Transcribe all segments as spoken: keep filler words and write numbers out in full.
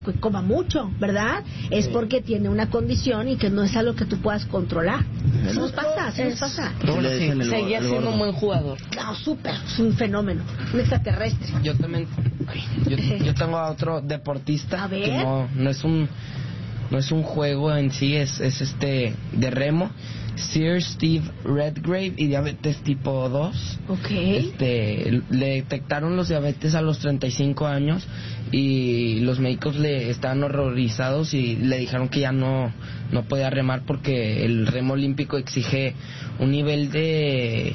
que coma mucho, ¿verdad? Es porque tiene una condición y que no es algo que tú puedas controlar. Eso nos pasa, eso nos pasa. Bueno, sí, seguía siendo un buen jugador. No, súper, es un fenómeno, un extraterrestre. Yo también, ay, yo, yo tengo a otro deportista a ver. que no, no es un, no es un juego en sí, es, es este de remo. Sir Steve Redgrave y diabetes tipo dos. Okay. Este, le detectaron los diabetes a los treinta y cinco años y los médicos le estaban horrorizados y le dijeron que ya no no podía remar porque el remo olímpico exige un nivel de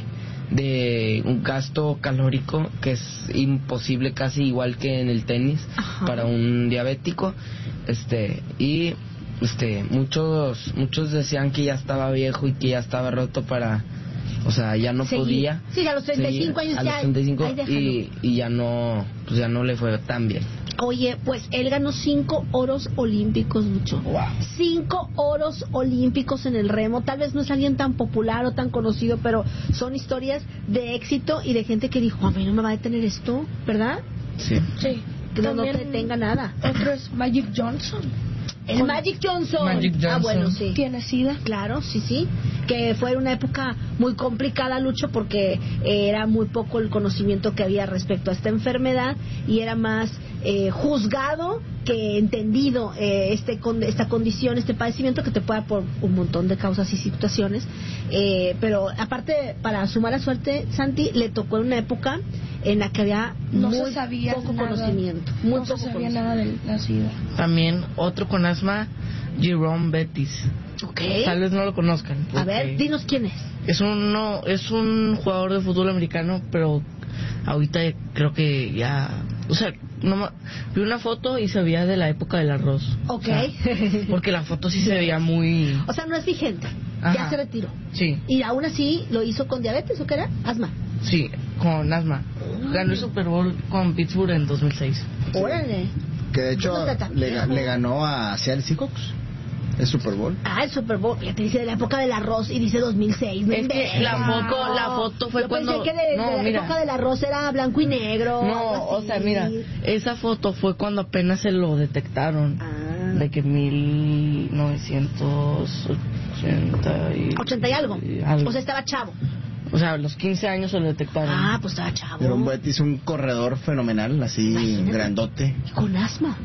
de un gasto calórico que es imposible, casi igual que en el tenis. Ajá. Para un diabético. Este, y este muchos muchos decían que ya estaba viejo y que ya estaba roto para, o sea, ya no Seguir. podía. Sí, a los treinta y cinco años a ya. los treinta y cinco Ay, y, y ya no, pues ya no le fue tan bien. Oye, pues él ganó cinco oros olímpicos, Lucho. Wow. Cinco oros olímpicos en el remo. Tal vez no es alguien tan popular o tan conocido, pero son historias de éxito y de gente que dijo, a mí no me va a detener esto, ¿verdad? Sí. Sí. Que no, no te detenga nada. Otro es Magic Johnson. El Magic Johnson. Magic Johnson. Ah, bueno, sí. ¿Tiene SIDA? Claro, sí, sí. Que fue una época muy complicada, Lucho, porque era muy poco el conocimiento que había respecto a esta enfermedad y era más eh, juzgado que entendido eh, este con, esta condición, este padecimiento que te puede dar por un montón de causas y situaciones. Eh, pero aparte, para sumar la suerte, Santi, le tocó en una época en la que había no muy se sabía poco nada, conocimiento. Muy no poco se sabía conocimiento. nada de la SIDA. También otro con asma, Jerome Bettis. Okay. Tal vez no lo conozcan. A ver, dinos quién es. Es un, no, es un jugador de fútbol americano, pero ahorita creo que ya... O sea, no, vi una foto y se veía de la época del arroz. Ok. O sea, porque la foto sí se veía muy... O sea, no es vigente. Ajá. Ya se retiró. Sí. ¿Y aún así lo hizo con diabetes o qué era? Asma. Sí, con asma. Ganó el Super Bowl con Pittsburgh en dos mil seis. Órale. Que de hecho le, le ganó a Seattle Seahawks el Super Bowl. Ah, el Super Bowl. Ya te dice de la época del arroz y dice dos mil seis. Es que la foto, la foto fue Yo cuando... pensé que de, no, de la mira. época del arroz era blanco y negro. No, o sea, mira, esa foto fue cuando apenas se lo detectaron. Ah. De que mil novecientos ochenta y... ochenta y algo. y algo. O sea, estaba chavo. O sea, a los quince años se lo detectaron. Ah, pues estaba chavo. Jerome Bettis, un corredor fenomenal, así. Imagínate. Grandote. Y con asma.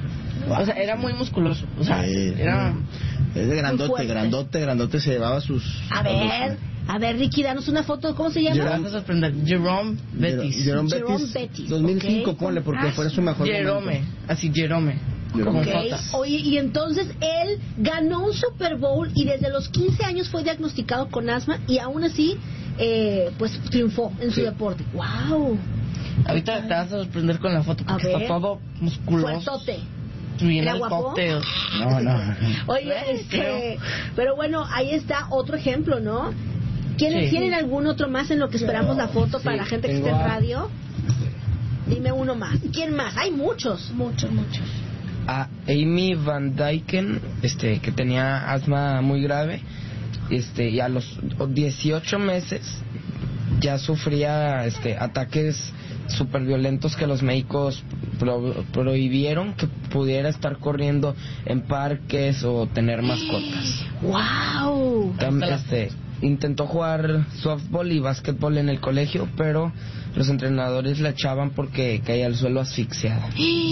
O sea, era muy musculoso. O sea, sí, era... Es de grandote, grandote, grandote, se llevaba sus... A ver, a ver, Ricky, danos una foto. ¿Cómo se llama? Jerome, vas a sorprender. Jerome Bettis. Jerome Jerome Bettis, Bettis, dos mil cinco, okay. ponle, porque fue su mejor Jerome, momento. así Jerome. Jerome. Con Okay. J. Oye, y entonces él ganó un Super Bowl y desde los quince años fue diagnosticado con asma y aún así, eh, pues triunfó en su Sí. deporte. ¡Wow! Ahorita te vas a sorprender con la foto porque A ver. está todo musculoso. Fuertote. Bien ¿Era el guapo? cóctel. No, no. Oye, este, pero bueno, ahí está otro ejemplo, ¿no? ¿Quieren, Sí. ¿Tienen algún otro más en lo que esperamos la foto Sí, para la gente que tengo esté en a- radio? Dime uno más. ¿Quién más? Hay muchos. Muchos, muchos. A Amy Van Dyken, este, que tenía asma muy grave, este, y a los dieciocho meses ya sufría este ataques súper violentos que los médicos pro- prohibieron que pudiera estar corriendo en parques o tener mascotas. ¡Wow! Tam- este, intentó jugar softball y básquetbol en el colegio, pero los entrenadores la echaban porque caía al suelo asfixiada.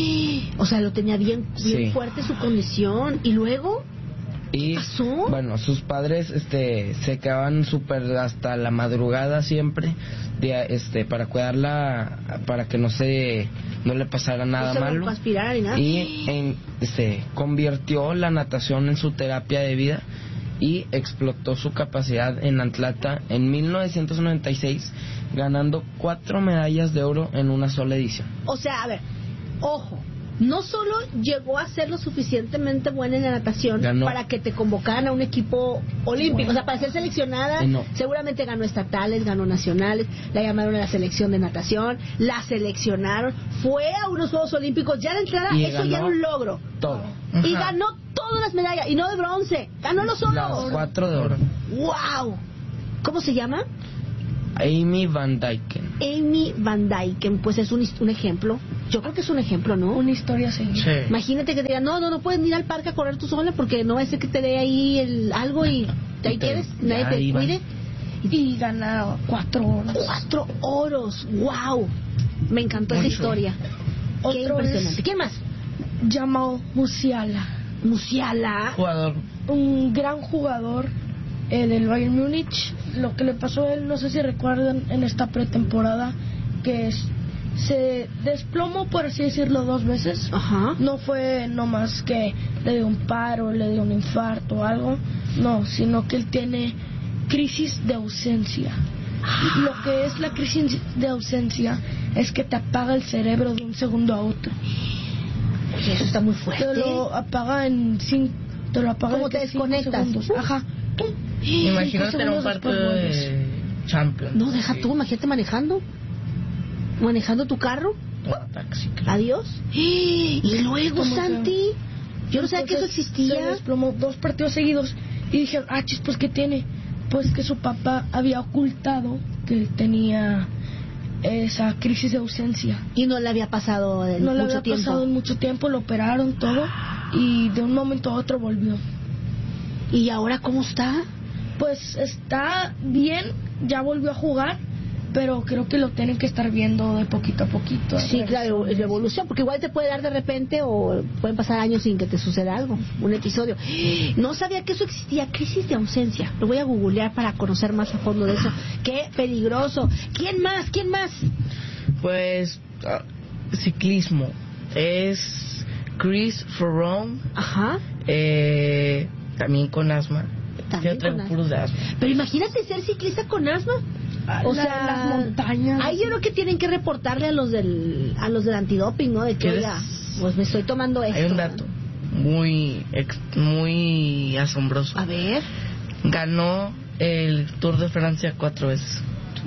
O sea, lo tenía bien, bien Sí. fuerte su condición. ¿Y luego? Y pasó? bueno, sus padres este se quedaban súper hasta la madrugada siempre de, este para cuidarla, para que no se no le pasara nada No se malo. transpirara ni nada. Y en, este convirtió la natación en su terapia de vida y explotó su capacidad en Atlanta en mil novecientos noventa y seis, ganando cuatro medallas de oro en una sola edición. O sea, a ver, ojo, no solo llegó a ser lo suficientemente buena en la natación Ganó. para que te convocaran a un equipo olímpico, o sea, para ser seleccionada, Y no. seguramente ganó estatales, ganó nacionales, la llamaron a la selección de natación, la seleccionaron, fue a unos Juegos Olímpicos, ya de entrada, Y eso ya era ganó un logro. Todo. Y Ajá. ganó todas las medallas, y no de bronce, ganó los Las oros. cuatro de oro. ¡Wow! ¿Cómo se llama? Amy Van Dyken. Amy Van Dyken, pues es un, un ejemplo Yo creo que es un ejemplo, ¿no? Una historia seguida. Sí. Imagínate que te digan, no, no, no puedes ir al parque a correr tú sola porque no va a ser que te dé ahí el, algo y ahí Te- quedes, nadie ya te iban. cuide. Y gana cuatro horas. Cuatro oros, wow. Me encantó esa Mucho. historia. Qué Otro impresionante. es ¿Quién más? Jamal Musiala, Musiala. Jugador. un gran jugador eh, del Bayern Múnich. Lo que le pasó a él, no sé si recuerdan, en esta pretemporada, que es, se desplomó, por así decirlo, dos veces. Ajá. No fue nomás que le dio un paro, le dio un infarto o algo, no, sino que él tiene crisis de ausencia. Y lo que es la crisis de ausencia es que te apaga el cerebro de un segundo a otro. Oye, eso está muy fuerte. Te lo apaga en cinco, te lo apaga ¿Cómo en te cinco desconectas? segundos. Ajá. Pum. Imagínate Cinco en un segundos partido después vuelves. de Champions. No, deja tú, imagínate manejando. Manejando tu carro. Un taxi. Adiós. Y luego, ¿Cómo que? Santi, yo no sabía que eso Entonces, Se existía. desplomó dos partidos seguidos y dije, ah, chis, pues ¿qué tiene? Pues que su papá había ocultado que él tenía esa crisis de ausencia. Y no le había pasado en No le mucho había tiempo. pasado en mucho tiempo, lo operaron todo y de un momento a otro volvió. ¿Y ahora cómo está? Pues está bien, ya volvió a jugar, pero creo que lo tienen que estar viendo de poquito a poquito. A Sí, ver. claro, es la evolución, porque igual te puede dar de repente o pueden pasar años sin que te suceda algo, un episodio. No sabía que eso existía, crisis de ausencia. Lo voy a googlear para conocer más a fondo de eso. ¡Qué peligroso! ¿Quién más? ¿Quién más? Pues ah, ciclismo es Chris Froome, Ajá. eh, también con asma. También Yo traigo con asma. puros de asma. Pero imagínate ser ciclista con asma. O La- sea, las montañas. ahí yo creo que tienen que reportarle a los del a los del antidoping, ¿no? De que, ¿Quieres? oiga, pues me estoy tomando esto. Hay un dato muy ex- muy asombroso. A ver. Ganó el Tour de Francia cuatro veces.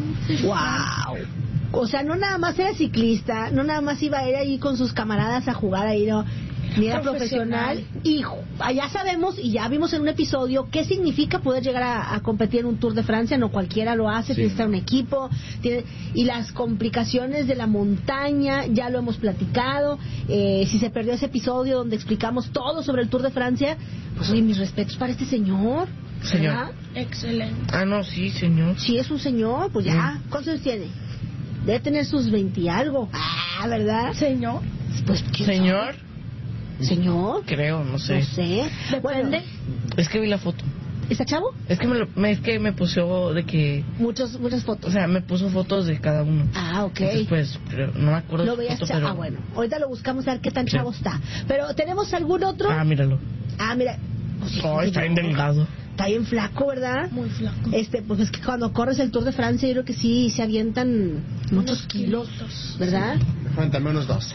Wow. O sea, no nada más era ciclista, no nada más iba a ir ahí con sus camaradas a jugar ahí, no. Ni era profesional. Profesional. Y ju- allá sabemos y ya vimos en un episodio qué significa poder llegar a, a competir en un Tour de Francia. No cualquiera lo hace, Sí. tiene que estar un equipo. Tiene, y las complicaciones de la montaña, ya lo hemos platicado. Eh, si se perdió ese episodio donde explicamos todo sobre el Tour de Francia, pues oye, mis respetos para este señor. Señor. ¿verdad? Excelente. Ah, no, sí, señor. Si es un señor, pues ya. ¿Cuántos años tiene? Debe tener sus veinte y algo. Ah, ¿verdad? Señor, Pues, ¿quién Señor, sabe? Señor. creo, no sé. No sé. Bueno, depende. Es que vi la foto. ¿está chavo? Es que me, lo- me- es que me puso de que, Muchos, muchas fotos. o sea, me puso fotos de cada uno. Ah, ok. Entonces, pues, pero no me acuerdo Lo de su veías foto, chavo. pero... Ah, bueno. Ahorita lo buscamos a ver qué tan Sí. chavo está. Pero, ¿tenemos algún otro? Ah, míralo. Ah, mira. Pues, hijo, Ay, está bien no. delgado. Está bien flaco, ¿verdad? Muy flaco. Este, pues es que cuando corres el Tour de Francia, yo creo que sí se avientan muchos Unos kilos, kilitos. ¿verdad? Cuéntame unos dos.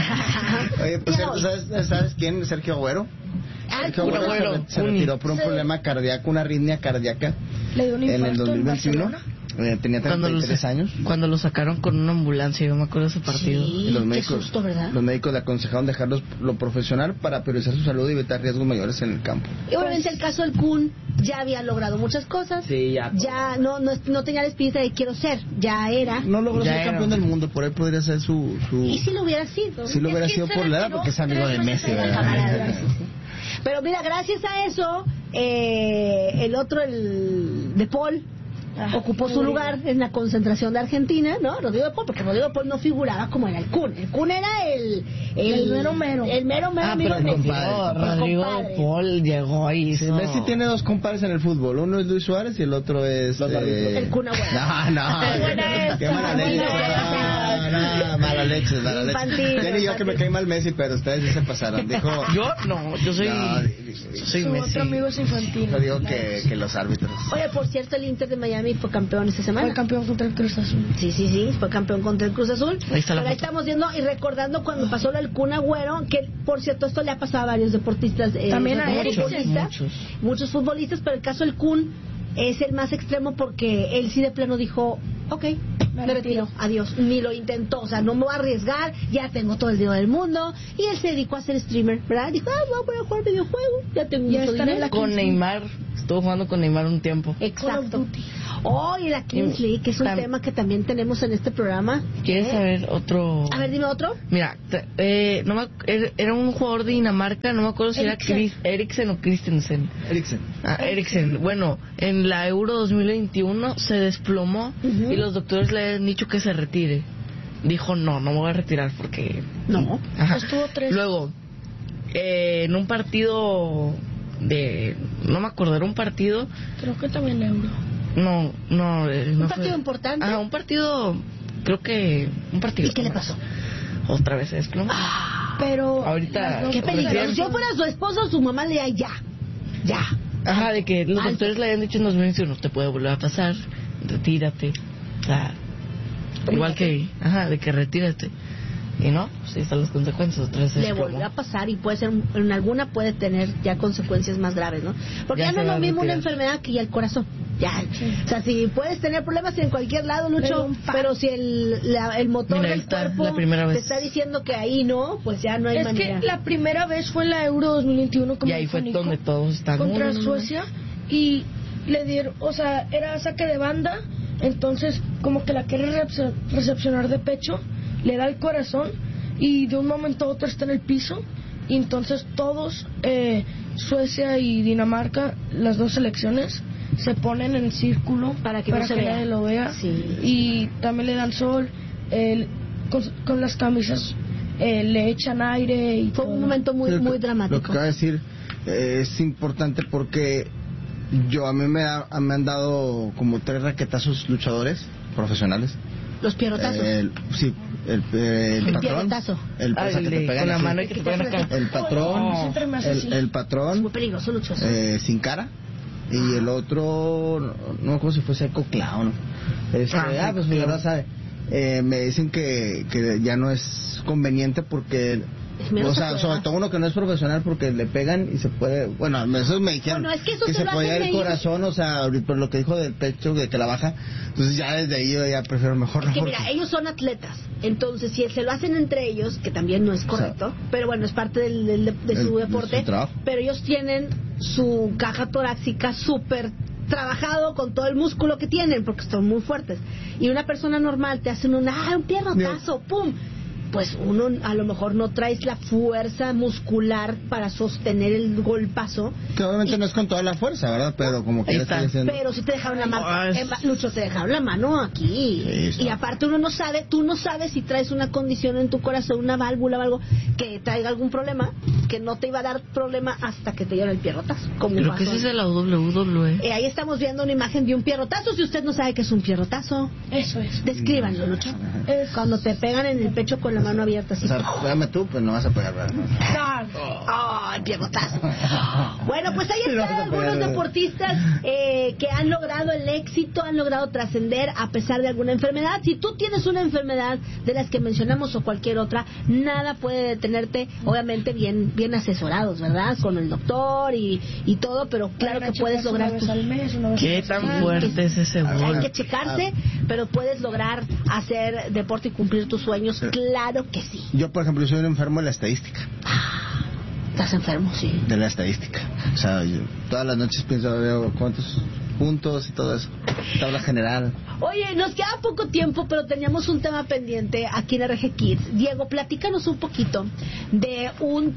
Oye, pues, Mira, ¿sabes, ¿sabes quién? Sergio Agüero. Ah, Sergio Puro Agüero Agüero, se, se Uni. retiró por un Sí. problema cardíaco, una arritmia cardíaca Le dio un en infarto el dos mil veintiuno. Barcelona. Eh, tenía Cuando treinta y lo, tres años. cuando lo sacaron con una ambulancia, yo me acuerdo de ese partido. Sí, Y los qué médicos, susto, ¿verdad? los médicos le aconsejaron dejarlos lo profesional para priorizar su salud y evitar riesgos mayores en el campo. Y obviamente el caso del Kun ya había logrado muchas cosas. Sí, ya. Ya no, no, no tenía la espinita de quiero ser, ya era. No logró Ya ser era. campeón del mundo, por ahí podría ser su... su... Y si lo hubiera sido. Si lo Es hubiera que sido se por la edad, retiró porque es amigo de tres Messi, meses ¿verdad? Camarada, sí, sí. Pero mira, gracias a eso, eh, el otro, el de Paul, Ah, ocupó su Rodrigo. lugar en la concentración de Argentina, ¿no? Rodrigo de Paul, porque Rodrigo de Paul no figuraba como era el Kun. El Kun era el... El mero mero. El mero mero Ah, amigo pero de Messi. compadre, no, El Rodrigo compadre. de Paul llegó ahí. Sí, Messi tiene dos compadres en el fútbol. Uno es Luis Suárez y el otro es... Los árbitros. El Kun Agüero. No, no. Buena Qué esa, mala buena leche. esa. No, no, mala leche, mala leche. Infantil, Ya ni yo que me infantil. cae mal Messi, pero ustedes sí se pasaron. Dijo... Yo no, yo soy, No, yo soy Su Messi. otro amigo es infantil. Yo digo que, que los árbitros. Oye, por cierto, el Inter de Miami fue campeón esta semana. Fue campeón contra el Cruz Azul. Sí, sí, sí, fue campeón contra el Cruz Azul. Ahí está la Pero ahí foto. estamos viendo y recordando cuando pasó lo del Kun Agüero, que por cierto esto le ha pasado a varios deportistas. eh, También a muchos Eriksen. futbolistas, Muchos. muchos futbolistas, pero el caso del Kun es el más extremo porque él sí de plano dijo, ok, me retiro, adiós. Ni lo intentó, o sea, no me voy a arriesgar, ya tengo todo el dinero del mundo. Y él se dedicó a ser streamer, ¿verdad? Dijo, ah, voy a poner a jugar videojuegos, ya tengo Ya mucho está en dinero. la Con Kingsley. Neymar, estuvo jugando con Neymar un tiempo. Exacto. Oh, y la Kingsley, que es un Tam- tema que también tenemos en este programa. ¿Quieres ¿Eh? saber otro? A ver, dime otro. Mira, te- eh, no me, ac- era- era un jugador de Dinamarca, no me acuerdo si Eriksen. era Chris, Eriksen o Christensen. Eriksen. Ah, Eriksen. Bueno, en la Euro dos mil veintiuno se desplomó Ujú. y los doctores le han dicho que se retire. Dijo, no, no me voy a retirar porque... No. Ajá. Estuvo tres. Luego, eh, en un partido de... No me acuerdo, era un partido... Creo que también Euro. No, no... eh, no ¿Un fue- partido importante? Ah, un partido... Creo que... Un partido. ¿Y qué le pasó? Otra vez se desplomó. Pero. Ahorita- las dos Qué peligro. Recién- Si yo fuera su esposo, su mamá le diría ya. Ya. Ajá, de que los Alto. doctores le habían dicho en dos mil veintiuno, te puede volver a pasar, retírate. O sea, igual que, ajá, de que retírate. Y no, pues ahí están las consecuencias. Otra vez se Le desplomó. volvió a pasar y puede ser, en alguna puede tener ya consecuencias más graves, ¿no? Porque Ya ya, no se es va lo a mismo una retirar. enfermedad que ya el corazón. Ya, o sea, si puedes tener problemas en cualquier lado, Le dio Lucho, un paro. pero si el, la- el motor Mira, ahí del está, cuerpo la primera te vez. está diciendo que ahí no, pues ya no hay Es manera. que la primera vez fue en la Euro dos mil veintiuno, como Y ahí dijo fue Nico, donde todos están. contra no, no, no, no. Suecia, y le dieron, o sea, era saque de banda, entonces como que la quiere recep- recepcionar de pecho, le da el corazón y de un momento a otro está en el piso, y entonces todos, eh, Suecia y Dinamarca, las dos selecciones, se ponen en círculo Para que no se vea. nadie lo vea, Sí. y también le dan sol, el- con, con las camisas eh, le echan aire y Fue todo. un momento muy, Sí, lo muy que- dramático. Lo que acaba de decir eh, es importante porque yo a mí me, ha- me han dado como tres raquetazos luchadores profesionales. Los pierrotazos. El, sí, el, eh, el El patrón. pierrotazo. El, Ah, o sea, el que te de- pegan con la así. mano y que te pegan acá. El patrón, Siempre me hace así. el, el Es muy patrón peligroso, Lucho. eh, sin cara y el otro no, no me acuerdo si fue Seco Clown. Este, Ah, ah, pues mi verdad sabe. Eh, me dicen que, que ya no es conveniente porque Menos o se sea, puede sobre dar. todo uno que no es profesional porque le pegan y se puede, bueno, eso me dijeron Bueno, es que eso se se lo puede hacen ir el ellos. corazón, o sea, ahorita por lo que dijo del pecho de que la baja, entonces ya desde ahí yo ya prefiero mejor Es no que porque- mira, ellos son atletas, entonces si se lo hacen entre ellos, que también no es correcto, pero bueno, es parte del, del- de, El- su de deporte, su trabajo. pero ellos tienen su caja torácica súper trabajado con todo el músculo que tienen, porque son muy fuertes. Y una persona normal te hace un, ah, un pierrotazo, pum. Pues uno a lo mejor no traes la fuerza muscular para sostener el golpazo. que obviamente no es con toda la fuerza, ¿verdad? Pero como que Ahí ya está. estoy diciendo Pero si te dejaron la mano, Ah, es- eh, Lucho, te dejaron la mano aquí. Sí, está. Y aparte uno no sabe, tú no sabes si traes una condición en tu corazón, una válvula o algo que traiga algún problema, que no te iba a dar problema hasta que te dieron el pierrotazo. Como Creo pasó. que ese es de la W W E. Eh, ahí estamos viendo una imagen de un pierrotazo. Si usted no sabe qué es un pierrotazo, Eso es. descríbanlo, Lucho. Es- Cuando te pegan en el pecho con la mano abierta así. o sea, pégame tú, pues no vas a pegar, ¿verdad? Ah, ¡Oh, el pierrotazo! Bueno, pues ahí Sí, lo están vas a algunos pegar. deportistas eh, que han logrado el éxito, han logrado trascender a pesar de alguna enfermedad. Si tú tienes una enfermedad de las que mencionamos o cualquier otra, nada puede detenerte, obviamente bien bien asesorados, ¿verdad? Con el doctor y, y todo, pero claro van a que puedes checarse una lograr vez tus... al mes, una vez ¿Qué a la tan semana. fuerte es ese Hay gol? que checarse, pero puedes lograr hacer deporte y cumplir tus sueños. Claro que sí. Yo, por ejemplo, soy un enfermo de la estadística, Estás enfermo, sí. de la estadística. O sea, yo todas las noches pienso, veo cuántos puntos y todo eso. Tabla general. Oye, nos queda poco tiempo, pero teníamos un tema pendiente aquí en R G Kids. Diego, platícanos un poquito de un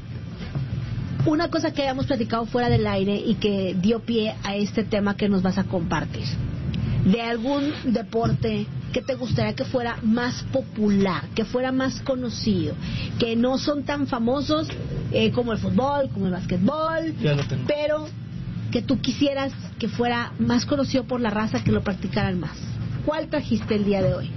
una cosa que habíamos platicado fuera del aire y que dio pie a este tema que nos vas a compartir. De algún deporte que te gustaría que fuera más popular, que fuera más conocido, que no son tan famosos eh, como el fútbol, como el básquetbol, Ya lo tengo. pero que tú quisieras que fuera más conocido por la raza, que lo practicaran más. ¿Cuál trajiste el día de hoy?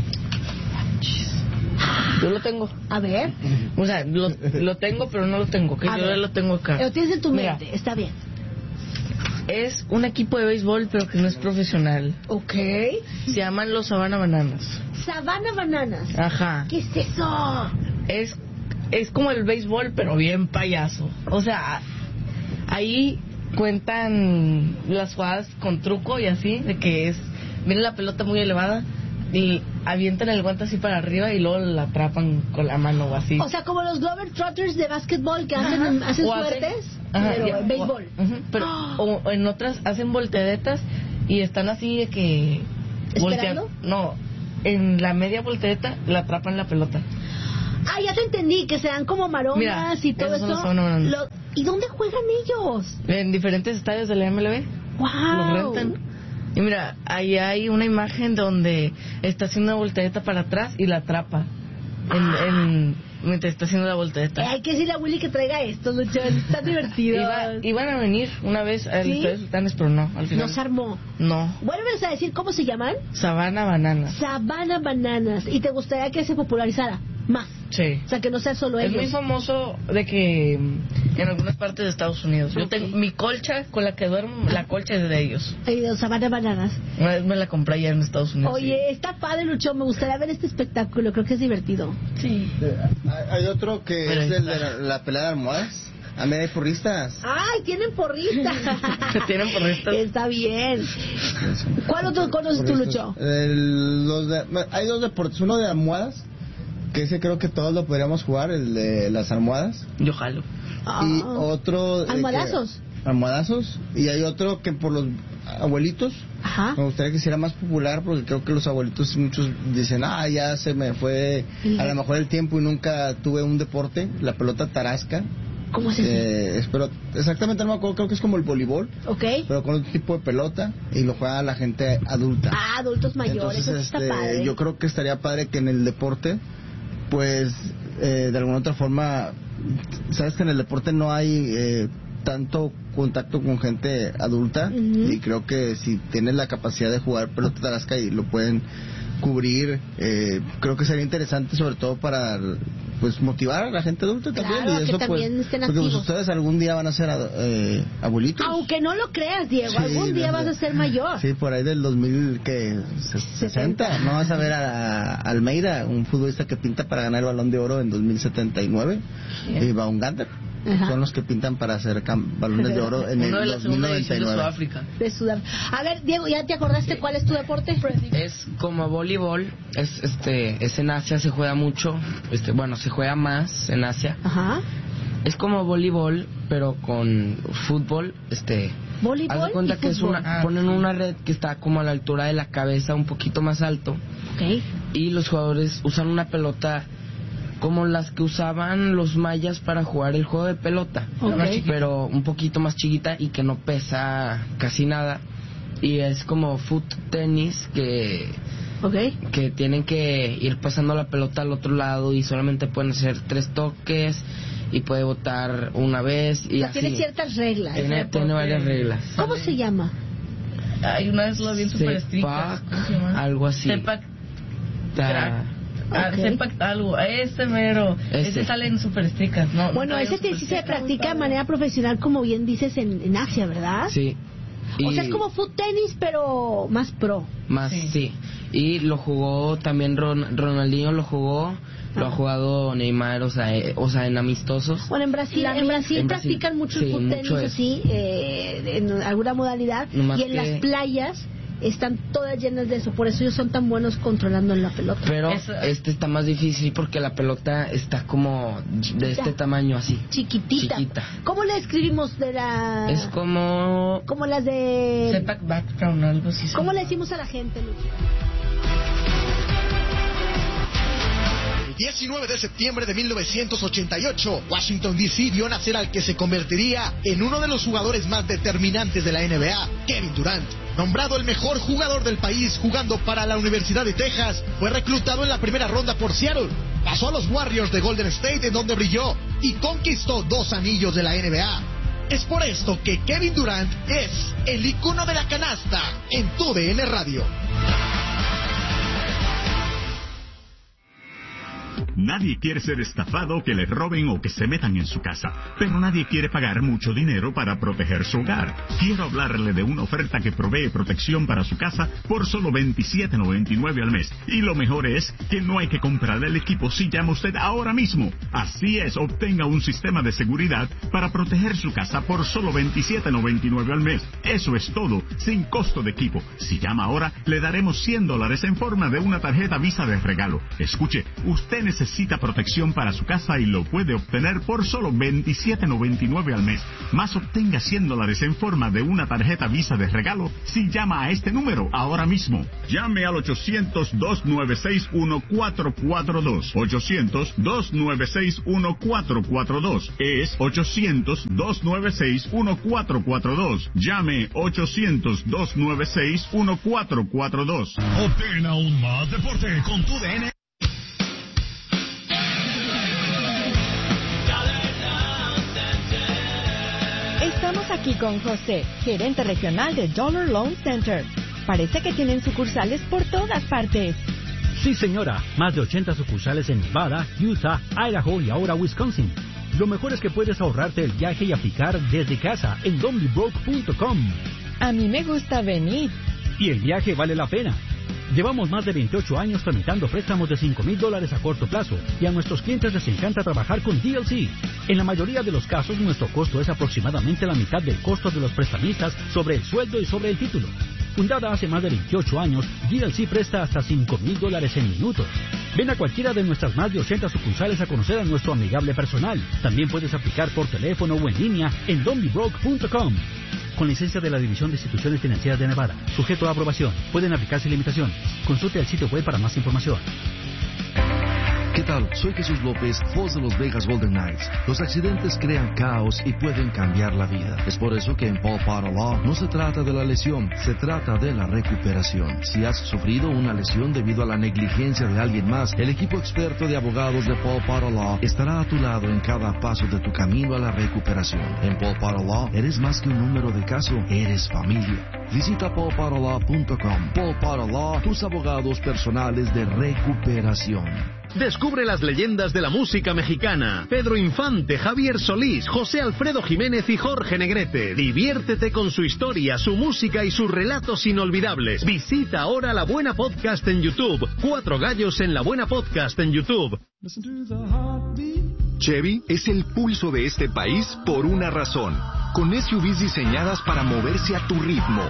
Yo lo tengo. A ver, O sea, lo, lo tengo, pero no lo tengo. Que A yo ver. lo tengo acá. lo tienes en tu Mira, mente, está bien. es un equipo de béisbol, pero que no es profesional. Ok. Se llaman los Savannah Bananas. Sabana Bananas. Ajá. ¿Qué es eso? Es, es como el béisbol, pero bien payaso. O sea, ahí cuentan las jugadas con truco y así, de que es, viene la pelota muy elevada, y avientan el guante así para arriba y luego la atrapan con la mano o así. O sea, como los Globetrotters de básquetbol que hacen, hacen O hacen- suertes, Ajá, pero ya, en béisbol. o- ujú, pero o en otras hacen volteretas y están así de que ¿Esperando? voltean- no, en la media voltereta la atrapan la pelota. Ah, ya te entendí, que se dan como maromas Mira, y todo esos son eso. los maromas. Lo- ¿Y dónde juegan ellos? En diferentes estadios de la M L B ¡Wow! los rentan. Y mira, ahí hay una imagen donde está haciendo una voltereta para atrás y la atrapa en, en mientras está haciendo la Eh, voltereta. hay que decirle a Willy que traiga esto, Lucho, está divertido. Iba- iban a venir una vez al ¿Sí? Estadio Sultanes, pero no, al final No se armó. no. Vuelves a decir cómo se llaman. Sabana Bananas. Sabana Bananas. ¿Y te gustaría que se popularizara más? Sí. O sea, que no sea solo Es ellos. muy famoso de que mm, en algunas partes de Estados Unidos. Yo Ok. tengo mi colcha con la que duermo, la colcha es de ellos. Ay, de Sabana Bananas. Una vez me la compré allá en Estados Unidos. Oye, está padre, Lucho. Me gustaría ver este espectáculo. Creo que es divertido. Sí. Hay, hay otro que Pero es ahí el de está. la, la pelea de almohadas. A mí hay porristas. ¡Ay, tienen porristas! ¿Tienen porristas? Está bien. ¿Cuál otro conoces tú, Lucho? El- los de- hay dos deportes. Uno de almohadas, que ese creo que todos lo podríamos jugar, el de las almohadas. Yo jalo. Ah. Y otro... eh, que- ¿Almohadazos? almohadazos. Y hay otro que por los abuelitos, Ajá. me gustaría que sea más popular, porque creo que los abuelitos muchos dicen, ah, ya se me fue a lo mejor el tiempo y nunca tuve un deporte, la pelota tarasca. ¿Cómo es ese? Eh, espero, exactamente no me acuerdo, creo que es como el voleibol, ¿Ok? pero con otro tipo de pelota y lo juega la gente adulta. Ah, adultos mayores. Entonces, Eso está este, padre. yo creo que estaría padre que en el deporte, pues, eh, de alguna otra forma, sabes que en el deporte no hay eh, tanto contacto con gente adulta, Ujú. y creo que si tienes la capacidad de jugar pelota tarasca y lo pueden cubrir, eh, creo que sería interesante, sobre todo para, pues, motivar a la gente adulta también. Claro, y que eso, también pues, estén porque pues, activos. ustedes algún día van a ser eh, abuelitos. Aunque no lo creas, Diego, Sí, algún día desde- vas a ser mayor. Sí, por ahí del dos mil sesenta. No vas a ver a, a Almeida, un futbolista que pinta para ganar el Balón de Oro en dos mil setenta y nueve. Y Baumgartner. Ajá. Son los que pintan para hacer cam- balones de oro en Uno de el la segunda división de dos mil noventa y nueve. Sudáfrica. De sudar. A ver, Diego, ¿ya te acordaste cuál es tu deporte? Es como voleibol, es este es en Asia, se juega mucho, este bueno, se juega más en Asia. Ajá. Es como voleibol, pero con fútbol, este Voleibol haz de cuenta y que es fútbol. una ponen una red que está como a la altura de la cabeza, un poquito más alto, Ok. y los jugadores usan una pelota como las que usaban los mayas para jugar el juego de pelota, Ok. pero un poquito más chiquita y que no pesa casi nada, y es como foot tenis que Ok. que tienen que ir pasando la pelota al otro lado y solamente pueden hacer tres toques y puede botar una vez y O sea, así. tiene ciertas reglas. Tiene, Porque- tiene varias reglas. ¿Cómo se llama? Ay, una vez lo vi en Super Estrictas. Sepak, ¿Cómo se llama? algo así. Sepak. Ta- Ah, Ok. Sepak algo. Ese mero. Ese. Ese sale en Super Estrictas. No, Bueno, no ese traigo que sí se Super Estrictas. practica de manera profesional, como bien dices, en, en Asia, ¿verdad? Sí. O Y sea, es como foot tenis, pero más pro. más, Sí. sí. Y lo jugó también Ron- Ronaldinho, lo jugó, lo ha jugado Neymar, o sea, eh, o sea, en amistosos. Bueno, en Brasil, La en mía- Brasil en Brasil, practican mucho el sí, foot mucho tenis eso. así, eh, en alguna modalidad, Nomás y en que- las playas están todas llenas de eso, por eso ellos son tan buenos controlando la pelota. Pero Eso- este está más difícil porque la pelota está como de este Ya. tamaño así. Chiquitita. Chiquita. ¿Cómo le escribimos de la...? Es como Como las de... Sepak background, algo así. ¿Cómo le decimos a la gente, Lucio? El diecinueve de septiembre de mil novecientos ochenta y ocho, Washington D C vio nacer al que se convertiría en uno de los jugadores más determinantes de la N B A, Kevin Durant. Nombrado el mejor jugador del país jugando para la Universidad de Texas, fue reclutado en la primera ronda por Seattle. Pasó a los Warriors de Golden State, en donde brilló y conquistó dos anillos de la N B A. Es por esto que Kevin Durant es el icono de la canasta en tu D N Radio. Nadie quiere ser estafado, que le roben o que se metan en su casa, pero nadie quiere pagar mucho dinero para proteger su hogar. Quiero hablarle de una oferta que provee protección para su casa por solo veintisiete noventa y nueve al mes. Y lo mejor es que no hay que comprar el equipo si llama usted ahora mismo. Así es, obtenga un sistema de seguridad para proteger su casa por solo veintisiete noventa y nueve al mes. Eso es todo, sin costo de equipo. Si llama ahora, le daremos cien dólares en forma de una tarjeta Visa de regalo. Escuche, usted necesita protección para su casa y lo puede obtener por solo veintisiete noventa y nueve al mes. Más, obtenga cien dólares en forma de una tarjeta Visa de regalo si llama a este número ahora mismo. Llame al ochocientos, dos nueve seis, uno cuatro cuatro dos. ochocientos, dos nueve seis, uno cuatro cuatro dos. Es ochocientos, dos nueve seis, uno cuatro cuatro dos. Llame ochocientos, dos nueve seis, uno cuatro cuatro dos. Obtén aún más deporte con tu D N. Estamos aquí con José, gerente regional de Dollar Loan Center. Parece que tienen sucursales por todas partes. Sí, señora. Más de ochenta sucursales en Nevada, Utah, Idaho y ahora Wisconsin. Lo mejor es que puedes ahorrarte el viaje y aplicar desde casa en donbybroke punto com. A mí me gusta venir. Y el viaje vale la pena. Llevamos más de veintiocho años tramitando préstamos de cinco mil dólares a corto plazo y a nuestros clientes les encanta trabajar con D L C. En la mayoría de los casos, nuestro costo es aproximadamente la mitad del costo de los prestamistas sobre el sueldo y sobre el título. Fundada hace más de veintiocho años, D L C presta hasta cinco mil dólares en minutos. Ven a cualquiera de nuestras más de ochenta sucursales a conocer a nuestro amigable personal. También puedes aplicar por teléfono o en línea en donbybroke punto com. Con licencia de la División de Instituciones Financieras de Nevada. Sujeto a aprobación. Pueden aplicarse limitaciones. Consulte el sitio web para más información. ¿Qué tal? Soy Jesús López, voz de los Vegas Golden Knights. Los accidentes crean caos y pueden cambiar la vida. Es por eso que en Paul Potter Law no se trata de la lesión, se trata de la recuperación. Si has sufrido una lesión debido a la negligencia de alguien más, el equipo experto de abogados de Paul Potter Law estará a tu lado en cada paso de tu camino a la recuperación. En Paul Potter Law eres más que un número de caso, eres familia. Visita paul potter law punto com. Paul Potter Law, tus abogados personales de recuperación. Descubre las leyendas de la música mexicana. Pedro Infante, Javier Solís, José Alfredo Jiménez y Jorge Negrete. Diviértete con su historia, su música y sus relatos inolvidables. Visita ahora La Buena Podcast en YouTube. Cuatro gallos en La Buena Podcast en YouTube. Chevy es el pulso de este país por una razón. Con S U Vs diseñadas para moverse a tu ritmo.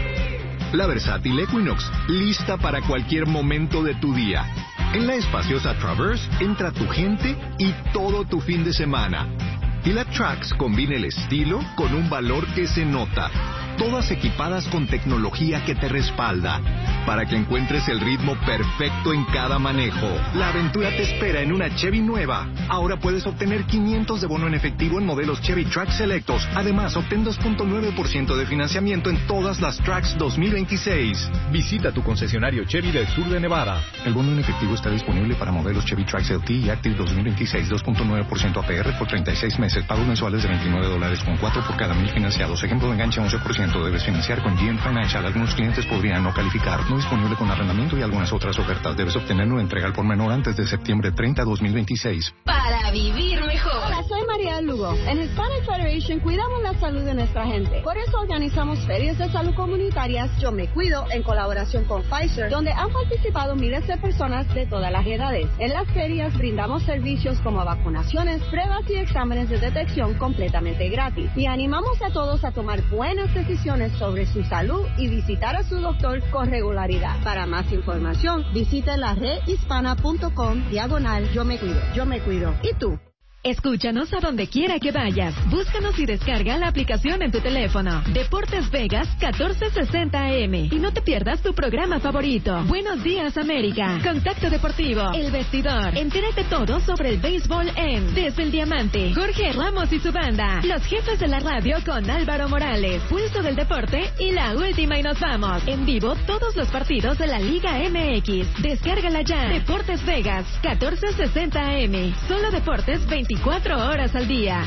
La versátil Equinox, lista para cualquier momento de tu día. En la espaciosa Traverse entra tu gente y todo tu fin de semana. Y la Trax combina el estilo con un valor que se nota. Todas equipadas con tecnología que te respalda, para que encuentres el ritmo perfecto en cada manejo. La aventura te espera en una Chevy nueva. Ahora puedes obtener quinientos de bono en efectivo en modelos Chevy Trax selectos. Además, obtén dos punto nueve por ciento de financiamiento en todas las Trax dos mil veintiséis. Visita tu concesionario Chevy del sur de Nevada. El bono en efectivo está disponible para modelos Chevy Trax L T y Active dos mil veintiséis, dos punto nueve por ciento A P R por treinta y seis meses. Pagos mensuales de veintinueve dólares con cuatro por cada mil financiados. Ejemplo de enganche once por ciento. Debes financiar con G M Financial. Algunos clientes podrían no calificar. No disponible con arrendamiento y algunas otras ofertas. Debes obtener una entrega al por menor antes de septiembre treinta, dos mil veintiséis. Para vivir mejor. Hola, soy María Lugo. En Hispanic Federation cuidamos la salud de nuestra gente. Por eso organizamos ferias de salud comunitarias Yo Me Cuido en colaboración con Pfizer, donde han participado miles de personas de todas las edades. En las ferias brindamos servicios como vacunaciones, pruebas y exámenes de detección completamente gratis. Y animamos a todos a tomar buenas decisiones sobre su salud y visitar a su doctor con regularidad. Para más información, visite la red hispana punto com diagonal Yo Me Cuido. Yo Me Cuido. ¿Y tú? Escúchanos a donde quiera que vayas. Búscanos y descarga la aplicación en tu teléfono. Deportes Vegas catorce sesenta A M. Y no te pierdas tu programa favorito. Buenos días, América. Contacto Deportivo. El Vestidor. Entérate todo sobre el béisbol en Desde el Diamante. Jorge Ramos y su banda. Los Jefes de la Radio con Álvaro Morales. Pulso del Deporte y La Última y Nos Vamos. En vivo todos los partidos de la Liga M X. Descárgala ya. Deportes Vegas catorce sesenta A M. Solo deportes veinticuatro horas al día.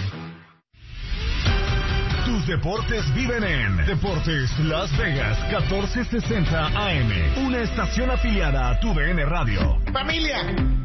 Tus deportes viven en Deportes Las Vegas catorce sesenta A M. Una estación afiliada a tu D N Radio. Familia,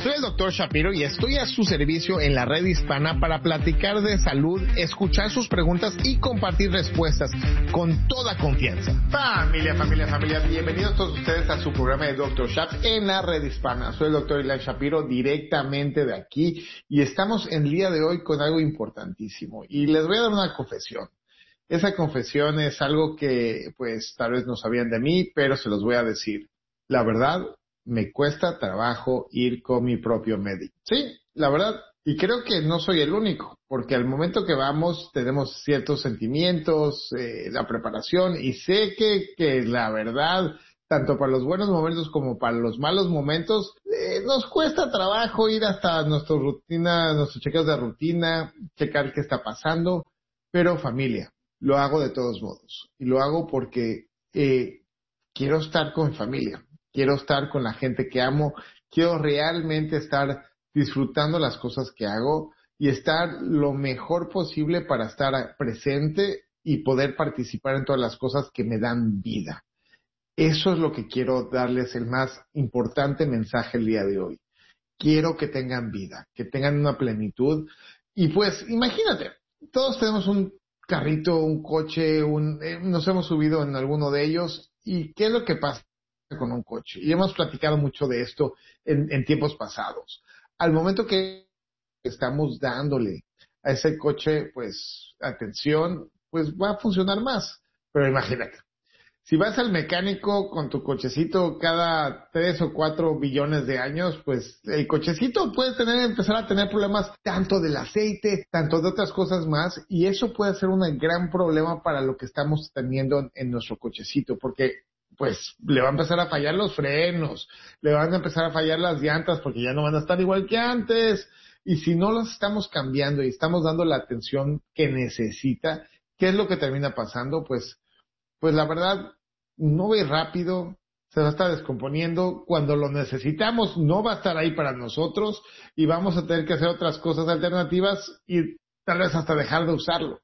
Soy el doctor Shapiro y estoy a su servicio en la red hispana para platicar de salud, escuchar sus preguntas y compartir respuestas con toda confianza. Familia, familia, familia, bienvenidos todos ustedes a su programa de doctor Shap en la red hispana. Soy el doctor Eli Shapiro directamente de aquí y estamos en el día de hoy con algo importantísimo y les voy a dar una confesión. Esa confesión es algo que pues tal vez no sabían de mí, pero se los voy a decir. La verdad, me cuesta trabajo ir con mi propio médico. Sí, la verdad. Y creo que no soy el único, porque al momento que vamos tenemos ciertos sentimientos, eh, la preparación, y sé que, que la verdad, tanto para los buenos momentos como para los malos momentos, eh, nos cuesta trabajo ir hasta nuestra rutina, nuestros chequeos de rutina, checar qué está pasando, pero familia, lo hago de todos modos. Y lo hago porque eh, quiero estar con mi familia. Quiero estar con la gente que amo, quiero realmente estar disfrutando las cosas que hago y estar lo mejor posible para estar presente y poder participar en todas las cosas que me dan vida. Eso es lo que quiero darles el más importante mensaje el día de hoy. Quiero que tengan vida, que tengan una plenitud. Y pues, imagínate, todos tenemos un carrito, un coche, un, eh, nos hemos subido en alguno de ellos. ¿Y qué es lo que pasa con un coche? Y hemos platicado mucho de esto en, en tiempos pasados. Al momento que estamos dándole a ese coche, pues, atención, pues va a funcionar más. Pero imagínate, si vas al mecánico con tu cochecito cada tres o cuatro billones de años, pues el cochecito puede tener, empezar a tener problemas tanto del aceite, tanto de otras cosas más, y eso puede ser un gran problema para lo que estamos teniendo en, en nuestro cochecito, porque pues le va a empezar a fallar los frenos, le van a empezar a fallar las llantas porque ya no van a estar igual que antes. Y si no las estamos cambiando y estamos dando la atención que necesita, ¿qué es lo que termina pasando? Pues, pues la verdad, no va a ir rápido, se va a estar descomponiendo. Cuando lo necesitamos, no va a estar ahí para nosotros y vamos a tener que hacer otras cosas alternativas y tal vez hasta dejar de usarlo.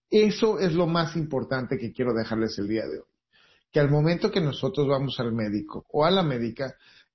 Eso es lo más importante que quiero dejarles el día de hoy. Que al momento que nosotros vamos al médico o a la médica,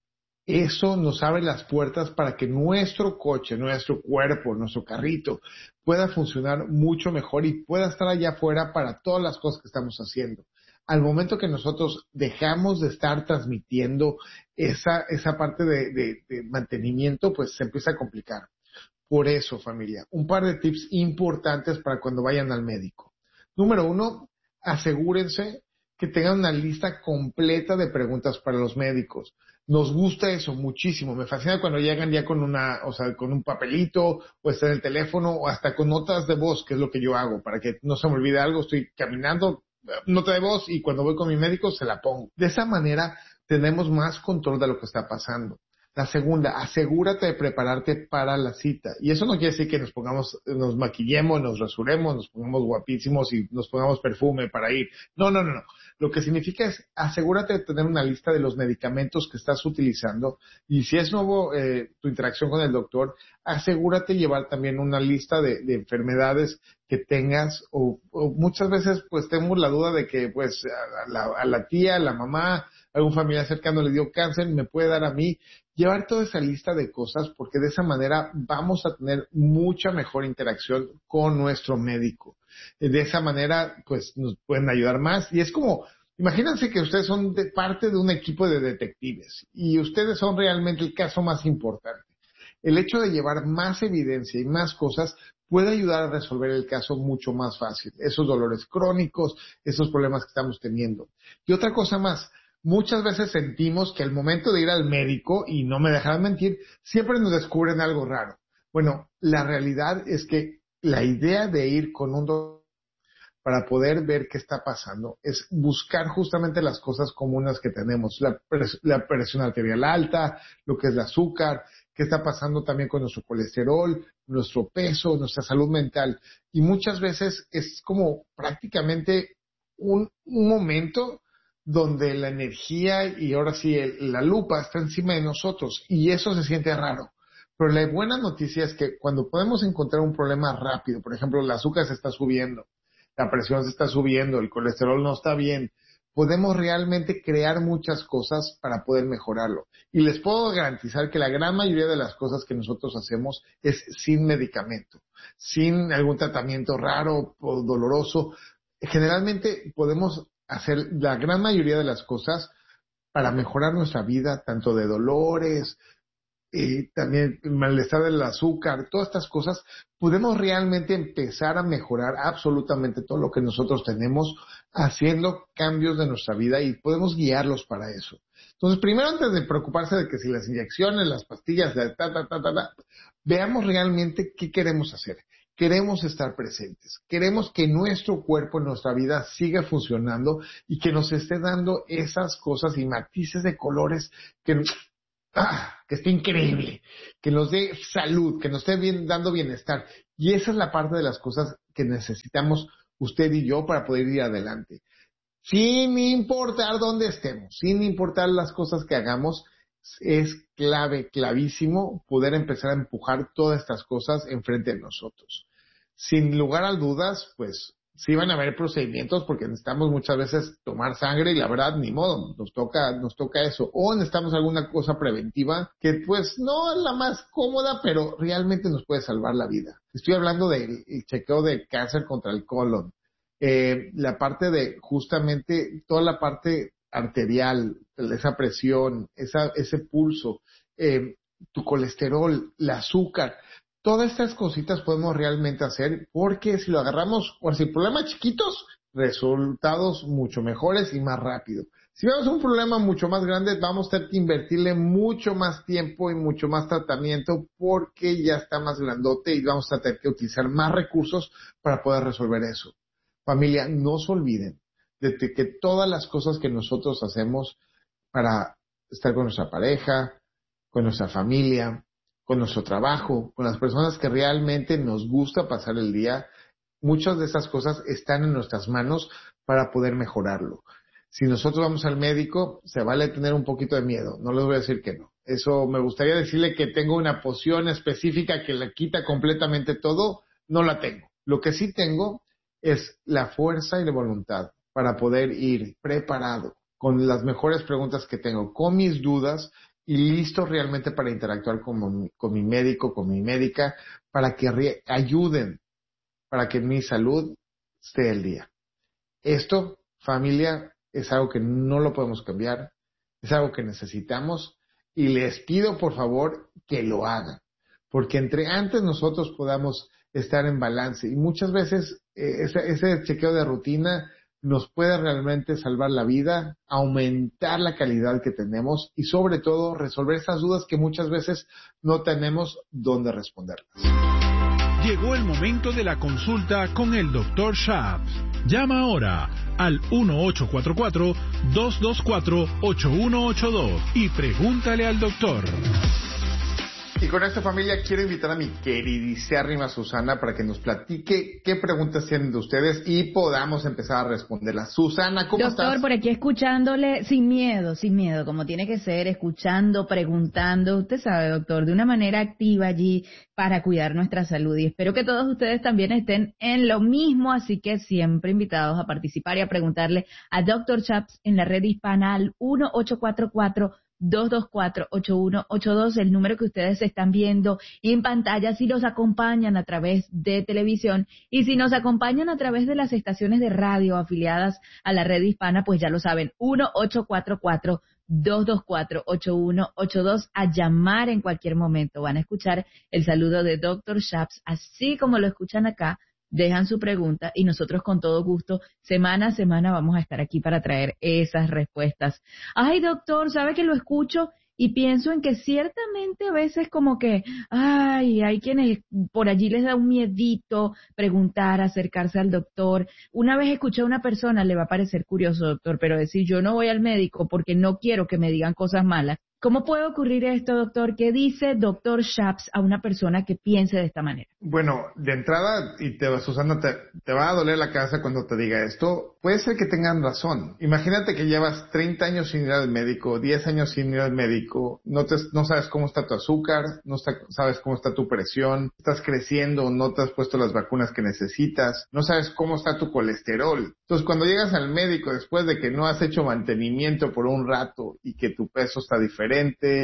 eso nos abre las puertas para que nuestro coche, nuestro cuerpo, nuestro carrito pueda funcionar mucho mejor y pueda estar allá afuera para todas las cosas que estamos haciendo. Al momento que nosotros dejamos de estar transmitiendo esa, esa parte de, de, de mantenimiento, pues se empieza a complicar. Por eso, familia, un par de tips importantes para cuando vayan al médico. Número uno, asegúrense que tengan una lista completa de preguntas para los médicos. Nos gusta eso muchísimo. Me fascina cuando llegan ya con una, o sea, con un papelito, o está en el teléfono, o hasta con notas de voz, que es lo que yo hago, para que no se me olvide algo. Estoy caminando, nota de voz, y cuando voy con mi médico se la pongo. De esa manera tenemos más control de lo que está pasando. La segunda, asegúrate de prepararte para la cita. Y eso no quiere decir que nos pongamos, nos maquillemos, nos rasuremos, nos pongamos guapísimos y nos pongamos perfume para ir. No, no, no, no. Lo que significa es asegúrate de tener una lista de los medicamentos que estás utilizando. Y si es nuevo eh, tu interacción con el doctor, asegúrate de llevar también una lista de, de enfermedades que tengas. O, o muchas veces pues tenemos la duda de que pues a la, a la tía, a la mamá, algún familiar cercano le dio cáncer, me puede dar a mí. Llevar toda esa lista de cosas, porque de esa manera vamos a tener mucha mejor interacción con nuestro médico. De esa manera, pues, nos pueden ayudar más. Y es como, imagínense que ustedes son de parte de un equipo de detectives y ustedes son realmente el caso más importante. El hecho de llevar más evidencia y más cosas puede ayudar a resolver el caso mucho más fácil. Esos dolores crónicos, esos problemas que estamos teniendo. Y otra cosa más, muchas veces sentimos que al momento de ir al médico, y no me dejarán mentir, siempre nos descubren algo raro. Bueno, la realidad es que la idea de ir con un doctor para poder ver qué está pasando es buscar justamente las cosas comunes que tenemos, la, pres- la presión arterial alta, lo que es el azúcar, qué está pasando también con nuestro colesterol, nuestro peso, nuestra salud mental. Y muchas veces es como prácticamente un, un momento donde la energía y ahora sí el, la lupa está encima de nosotros y eso se siente raro. Pero la buena noticia es que cuando podemos encontrar un problema rápido, por ejemplo, el azúcar se está subiendo, la presión se está subiendo, el colesterol no está bien, podemos realmente crear muchas cosas para poder mejorarlo. Y les puedo garantizar que la gran mayoría de las cosas que nosotros hacemos es sin medicamento, sin algún tratamiento raro o doloroso. Generalmente podemos hacer la gran mayoría de las cosas para mejorar nuestra vida, tanto de dolores, eh, también el malestar del azúcar, todas estas cosas. Podemos realmente empezar a mejorar absolutamente todo lo que nosotros tenemos haciendo cambios de nuestra vida y podemos guiarlos para eso. Entonces, primero, antes de preocuparse de que si las inyecciones, las pastillas, de ta, ta, ta, ta, ta, veamos realmente qué queremos hacer. Queremos estar presentes, queremos que nuestro cuerpo, nuestra vida siga funcionando y que nos esté dando esas cosas y matices de colores que, ah, que esté increíble, que nos dé salud, que nos esté bien, dando bienestar. Y esa es la parte de las cosas que necesitamos usted y yo para poder ir adelante. Sin importar dónde estemos, sin importar las cosas que hagamos, es clave, clavísimo poder empezar a empujar todas estas cosas enfrente de nosotros. Sin lugar a dudas, pues sí van a haber procedimientos porque necesitamos muchas veces tomar sangre y la verdad ni modo, nos toca, nos toca eso. O necesitamos alguna cosa preventiva que pues no es la más cómoda, pero realmente nos puede salvar la vida. Estoy hablando del chequeo de cáncer contra el colon, eh, la parte de justamente toda la parte arterial, esa presión, esa, ese pulso, eh, tu colesterol, el azúcar, todas estas cositas podemos realmente hacer porque si lo agarramos, o si problemas chiquitos, resultados mucho mejores y más rápido. Si vemos un problema mucho más grande, vamos a tener que invertirle mucho más tiempo y mucho más tratamiento porque ya está más grandote y vamos a tener que utilizar más recursos para poder resolver eso. Familia, no se olviden de que todas las cosas que nosotros hacemos para estar con nuestra pareja, con nuestra familia, con nuestro trabajo, con las personas que realmente nos gusta pasar el día, muchas de esas cosas están en nuestras manos para poder mejorarlo. Si nosotros vamos al médico, se vale tener un poquito de miedo, no les voy a decir que no. Eso me gustaría decirle que tengo una poción específica que le quita completamente todo, no la tengo. Lo que sí tengo es la fuerza y la voluntad para poder ir preparado con las mejores preguntas que tengo, con mis dudas y listo realmente para interactuar con mi, con mi médico, con mi médica, para que re- ayuden, para que mi salud esté al día. Esto, familia, es algo que no lo podemos cambiar, es algo que necesitamos y les pido por favor que lo hagan, porque entre antes nosotros podamos estar en balance y muchas veces eh, ese, ese chequeo de rutina nos puede realmente salvar la vida, aumentar la calidad que tenemos y sobre todo resolver esas dudas que muchas veces no tenemos dónde responderlas. Llegó el momento de la consulta con el doctor Shaps. Llama ahora al uno ocho cuatro cuatro, dos dos cuatro, ocho uno ocho dos y pregúntale al doctor. Y con esta familia quiero invitar a mi queridísima Susana para que nos platique qué preguntas tienen de ustedes y podamos empezar a responderlas. Susana, ¿cómo Doctor, estás? Doctor, por aquí escuchándole sin miedo, sin miedo, como tiene que ser, escuchando, preguntando, usted sabe, doctor, de una manera activa allí para cuidar nuestra salud. Y espero que todos ustedes también estén en lo mismo, así que siempre invitados a participar y a preguntarle a doctor Shaps en la red hispana al uno ocho cuatro cuatro, dos dos cuatro, ocho uno ocho dos, el número que ustedes están viendo en pantalla si los acompañan a través de televisión y si nos acompañan a través de las estaciones de radio afiliadas a la red hispana, pues ya lo saben, uno ocho cuatro cuatro, dos dos cuatro, ocho uno ocho dos, a llamar en cualquier momento. Van a escuchar el saludo de doctor Shaps, así como lo escuchan acá. Dejan su pregunta y nosotros con todo gusto, semana a semana, vamos a estar aquí para traer esas respuestas. Ay, doctor, ¿sabe que lo escucho? Y pienso en que ciertamente a veces como que, ay, hay quienes por allí les da un miedito preguntar, acercarse al doctor. Una vez escuché a una persona, le va a parecer curioso, doctor, pero decir, yo no voy al médico porque no quiero que me digan cosas malas. ¿Cómo puede ocurrir esto, doctor? ¿Qué dice doctor Shaps a una persona que piense de esta manera? Bueno, de entrada, y te, Susana, te, te va a doler la cabeza cuando te diga esto, puede ser que tengan razón. Imagínate que llevas treinta años sin ir al médico, diez años sin ir al médico, no, te, no sabes cómo está tu azúcar, no está, sabes cómo está tu presión, estás creciendo, no te has puesto las vacunas que necesitas, no sabes cómo está tu colesterol. Entonces, cuando llegas al médico después de que no has hecho mantenimiento por un rato y que tu peso está diferente,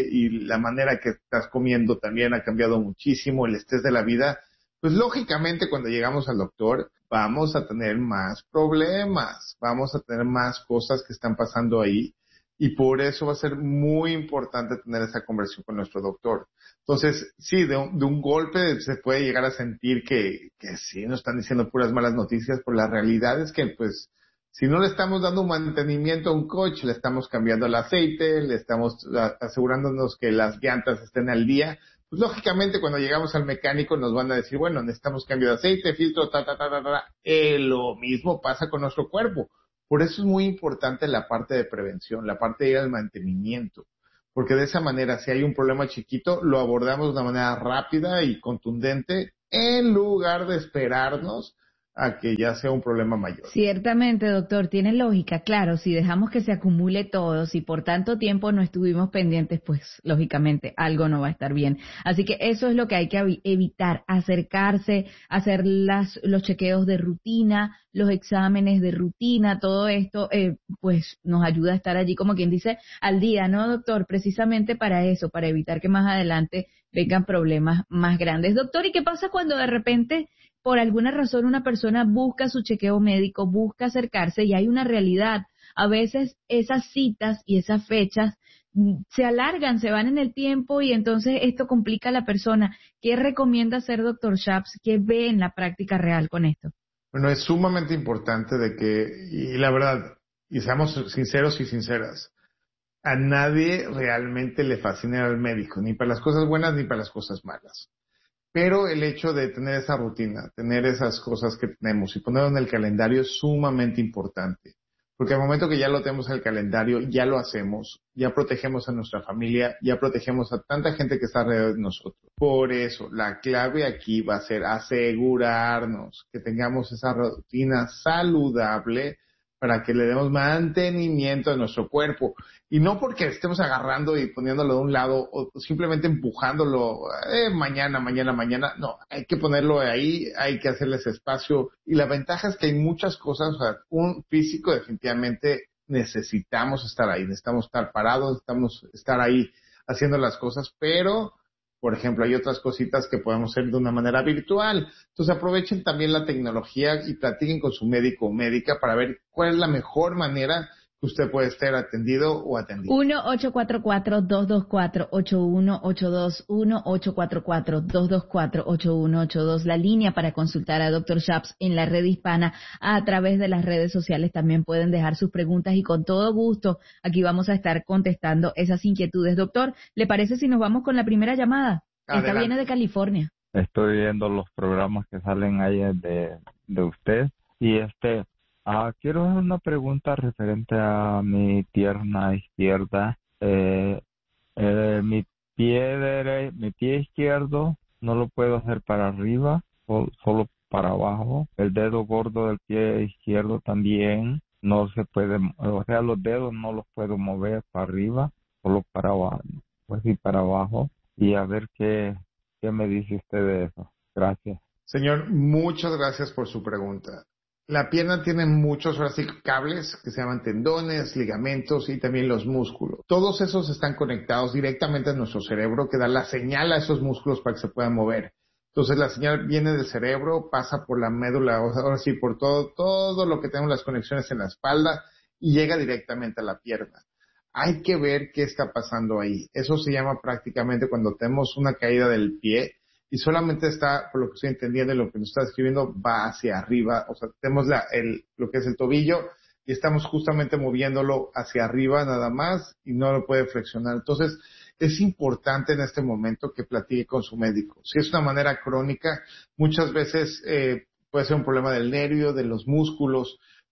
y la manera que estás comiendo también ha cambiado muchísimo, el estrés de la vida, pues lógicamente cuando llegamos al doctor vamos a tener más problemas, vamos a tener más cosas que están pasando ahí y por eso va a ser muy importante tener esa conversación con nuestro doctor. Entonces, sí, de un, de un golpe se puede llegar a sentir que, que sí, nos están diciendo puras malas noticias, pero la realidad es que pues si no le estamos dando un mantenimiento a un coche, le estamos cambiando el aceite, le estamos asegurándonos que las llantas estén al día, pues lógicamente cuando llegamos al mecánico nos van a decir, bueno, necesitamos cambio de aceite, filtro, ta, ta, ta, ta, ta. Eh, lo mismo pasa con nuestro cuerpo. Por eso es muy importante la parte de prevención, la parte de ir al mantenimiento. Porque de esa manera, si hay un problema chiquito, lo abordamos de una manera rápida y contundente en lugar de esperarnos a que ya sea un problema mayor. Ciertamente, doctor, tiene lógica. Claro, si dejamos que se acumule todo, si por tanto tiempo no estuvimos pendientes, pues lógicamente algo no va a estar bien. Así que eso es lo que hay que evitar, acercarse, hacer las, los chequeos de rutina, los exámenes de rutina, todo esto, eh, pues nos ayuda a estar allí, como quien dice, al día, ¿no, doctor? Precisamente para eso, para evitar que más adelante vengan problemas más grandes. Doctor, ¿y qué pasa cuando de repente por alguna razón una persona busca su chequeo médico, busca acercarse y hay una realidad? A veces esas citas y esas fechas se alargan, se van en el tiempo y entonces esto complica a la persona. ¿Qué recomienda hacer doctor Shaps? ¿Qué ve en la práctica real con esto? Bueno, es sumamente importante de que, y la verdad, y seamos sinceros y sinceras, a nadie realmente le fascina al médico, ni para las cosas buenas ni para las cosas malas. Pero el hecho de tener esa rutina, tener esas cosas que tenemos y ponerlo en el calendario es sumamente importante. Porque al momento que ya lo tenemos en el calendario, ya lo hacemos, ya protegemos a nuestra familia, ya protegemos a tanta gente que está alrededor de nosotros. Por eso, la clave aquí va a ser asegurarnos que tengamos esa rutina saludable para que le demos mantenimiento a nuestro cuerpo. Y no porque estemos agarrando y poniéndolo de un lado o simplemente empujándolo eh, mañana, mañana, mañana. No, hay que ponerlo ahí, hay que hacerles espacio. Y la ventaja es que hay muchas cosas. O sea, un físico definitivamente necesitamos estar ahí, necesitamos estar parados, necesitamos estar ahí haciendo las cosas, pero por ejemplo, hay otras cositas que podemos hacer de una manera virtual. Entonces aprovechen también la tecnología y platiquen con su médico o médica para ver cuál es la mejor manera que usted puede estar atendido o atendido. uno ocho cuatro cuatro, dos dos cuatro, ocho uno ocho dos, uno ocho cuatro cuatro, dos dos cuatro, ocho uno ocho dos, la línea para consultar a doctor Shaps en la red hispana. A través de las redes sociales también pueden dejar sus preguntas y con todo gusto aquí vamos a estar contestando esas inquietudes. Doctor, ¿le parece si nos vamos con la primera llamada? Adelante. Esta viene de California. Estoy viendo los programas que salen ahí de, de usted y este... Ah, quiero hacer una pregunta referente a mi pierna izquierda. Eh, eh, mi pie dere, mi pie izquierdo no lo puedo hacer para arriba, solo para abajo. El dedo gordo del pie izquierdo también no se puede, o sea, los dedos no los puedo mover para arriba, solo para abajo, pues sí, para abajo. Y a ver qué, qué me dice usted de eso. Gracias. Señor, muchas gracias por su pregunta. La pierna tiene muchos ahora sí, cables que se llaman tendones, ligamentos y también los músculos. Todos esos están conectados directamente a nuestro cerebro que da la señal a esos músculos para que se puedan mover. Entonces la señal viene del cerebro, pasa por la médula, ahora sí por todo, todo lo que tenemos las conexiones en la espalda y llega directamente a la pierna. Hay que ver qué está pasando ahí. Eso se llama prácticamente cuando tenemos una caída del pie. Y solamente está, por lo que estoy entendiendo y lo que nos está escribiendo, va hacia arriba. O sea, tenemos la, el, lo que es el tobillo y estamos justamente moviéndolo hacia arriba nada más y no lo puede flexionar. Entonces, es importante en este momento que platique con su médico. Si es una manera crónica, muchas veces eh, puede ser un problema del nervio, de los músculos,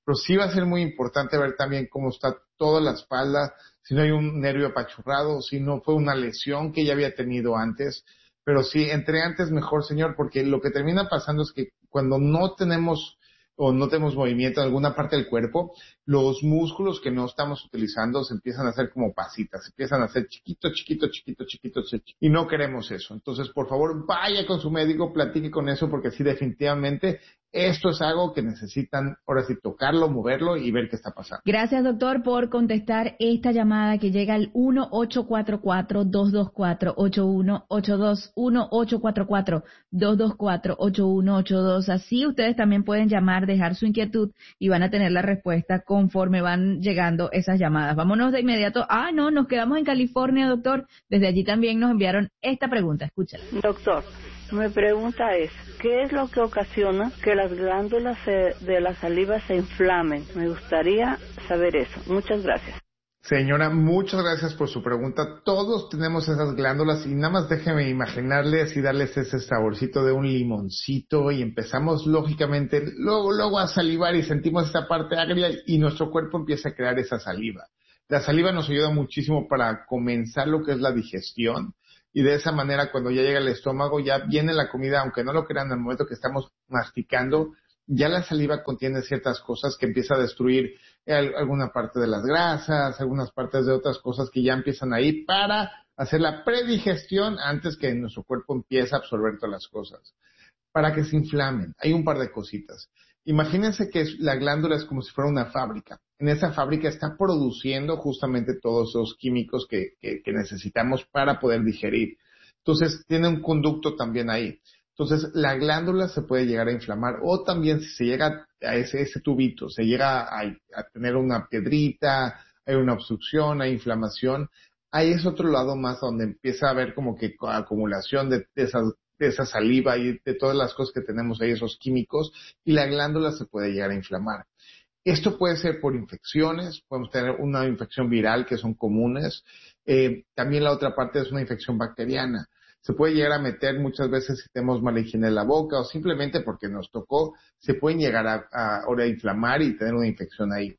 pero sí va a ser muy importante ver también cómo está toda la espalda, si no hay un nervio apachurrado, si no fue una lesión que ya había tenido antes. Pero sí, entre antes mejor, señor, porque lo que termina pasando es que cuando no tenemos o no tenemos movimiento en alguna parte del cuerpo, los músculos que no estamos utilizando se empiezan a hacer como pasitas, se empiezan a hacer chiquito, chiquito, chiquito, chiquito, chiquito, y no queremos eso. Entonces, por favor, vaya con su médico, platique con eso, porque sí, definitivamente, esto es algo que necesitan, ahora sí, tocarlo, moverlo y ver qué está pasando. Gracias, doctor, por contestar esta llamada que llega al uno ocho cuatro cuatro, dos dos cuatro, ocho uno ocho dos, uno ocho cuatro cuatro, dos dos cuatro, ocho uno ocho dos. Así ustedes también pueden llamar, dejar su inquietud y van a tener la respuesta conforme van llegando esas llamadas. Vámonos de inmediato. Ah, no, nos quedamos en California, doctor. Desde allí también nos enviaron esta pregunta. Escúchala. Doctor, mi pregunta es, ¿qué es lo que ocasiona que las glándulas de la saliva se inflamen? Me gustaría saber eso. Muchas gracias. Señora, muchas gracias por su pregunta. Todos tenemos esas glándulas y nada más déjeme imaginarles y darles ese saborcito de un limoncito y empezamos lógicamente luego, luego a salivar y sentimos esta parte agria y nuestro cuerpo empieza a crear esa saliva. La saliva nos ayuda muchísimo para comenzar lo que es la digestión. Y de esa manera, cuando ya llega al estómago, ya viene la comida, aunque no lo crean, en el momento que estamos masticando, ya la saliva contiene ciertas cosas que empieza a destruir alguna parte de las grasas, algunas partes de otras cosas que ya empiezan ahí para hacer la predigestión antes que nuestro cuerpo empiece a absorber todas las cosas. Para que se inflamen, hay un par de cositas. Imagínense que la glándula es como si fuera una fábrica. En esa fábrica está produciendo justamente todos esos químicos que, que, que necesitamos para poder digerir. Entonces, tiene un conducto también ahí. Entonces, la glándula se puede llegar a inflamar o también si se llega a ese, ese tubito, se llega a, a tener una piedrita, hay una obstrucción, hay inflamación. Ahí es otro lado más donde empieza a haber como que acumulación de, de esas de esa saliva y de todas las cosas que tenemos ahí, esos químicos, y la glándula se puede llegar a inflamar. Esto puede ser por infecciones, podemos tener una infección viral que son comunes, eh, también la otra parte es una infección bacteriana. Se puede llegar a meter muchas veces si tenemos mala higiene en la boca o simplemente porque nos tocó, se pueden llegar a, a, ahora a inflamar y tener una infección ahí.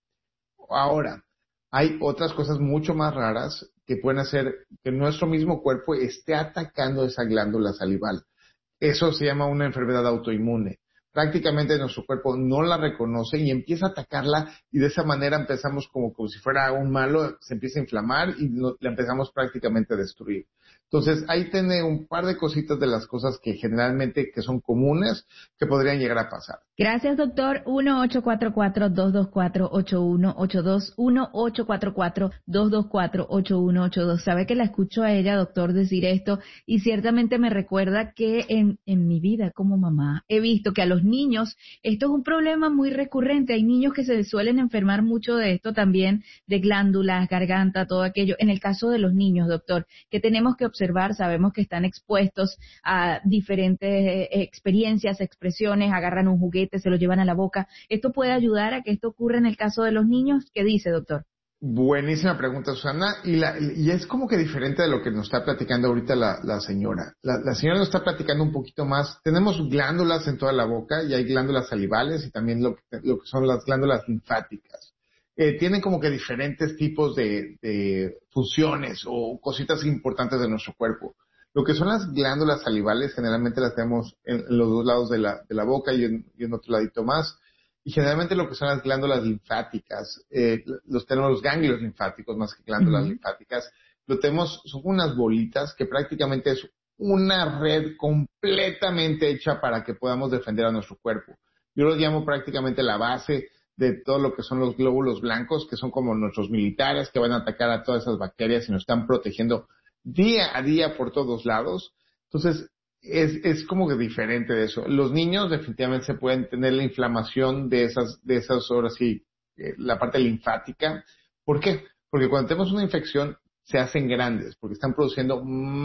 Ahora, hay otras cosas mucho más raras que pueden hacer que nuestro mismo cuerpo esté atacando esa glándula salival. Eso se llama una enfermedad autoinmune. Prácticamente nuestro cuerpo no la reconoce y empieza a atacarla y de esa manera empezamos como, como si fuera un malo, se empieza a inflamar y lo, la empezamos prácticamente a destruir. Entonces, ahí tiene un par de cositas de las cosas que generalmente que son comunes que podrían llegar a pasar. Gracias, doctor. uno ocho cuatro cuatro, dos dos cuatro, ocho uno ocho dos, uno ocho cuatro cuatro, dos dos cuatro, ocho uno ocho dos. Sabe que la escucho a ella, doctor, decir esto y ciertamente me recuerda que en, en mi vida como mamá he visto que a los niños esto es un problema muy recurrente. Hay niños que se suelen enfermar mucho de esto también, de glándulas, garganta, todo aquello. En el caso de los niños, doctor, que tenemos que observar, sabemos que están expuestos a diferentes eh, experiencias, expresiones, agarran un juguete, se lo llevan a la boca. ¿Esto puede ayudar a que esto ocurra en el caso de los niños? ¿Qué dice, doctor? Buenísima pregunta, Susana. Y, la, y es como que diferente de lo que nos está platicando ahorita la, la señora. La, la señora nos está platicando un poquito más. Tenemos glándulas en toda la boca y hay glándulas salivales y también lo que, lo que son las glándulas linfáticas. Eh, tienen como que diferentes tipos de, de funciones o cositas importantes de nuestro cuerpo. Lo que son las glándulas salivales generalmente las tenemos en, en los dos lados de la, de la boca y en, y en otro ladito más. Y generalmente lo que son las glándulas linfáticas, eh, los tenemos los ganglios linfáticos más que glándulas uh-huh. linfáticas, lo tenemos, son unas bolitas que prácticamente es una red completamente hecha para que podamos defender a nuestro cuerpo. Yo lo llamo prácticamente la base de todo lo que son los glóbulos blancos, que son como nuestros militares que van a atacar a todas esas bacterias y nos están protegiendo día a día por todos lados. Entonces, es, es como que diferente de eso. Los niños definitivamente se pueden tener la inflamación de esas, de esas horas sí, eh, la parte linfática. ¿Por qué? Porque cuando tenemos una infección se hacen grandes, porque están produciendo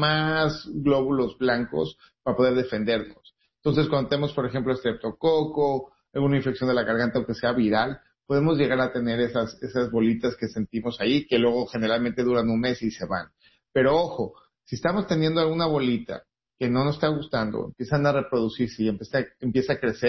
más glóbulos blancos para poder defendernos. Entonces, cuando tenemos, por ejemplo, estreptococo, alguna infección de la garganta, aunque sea viral, podemos llegar a tener esas, esas bolitas que sentimos ahí, que luego generalmente duran un mes y se van. Pero ojo, si estamos teniendo alguna bolita que no nos está gustando, empiezan a reproducirse y empieza, empieza a crecer,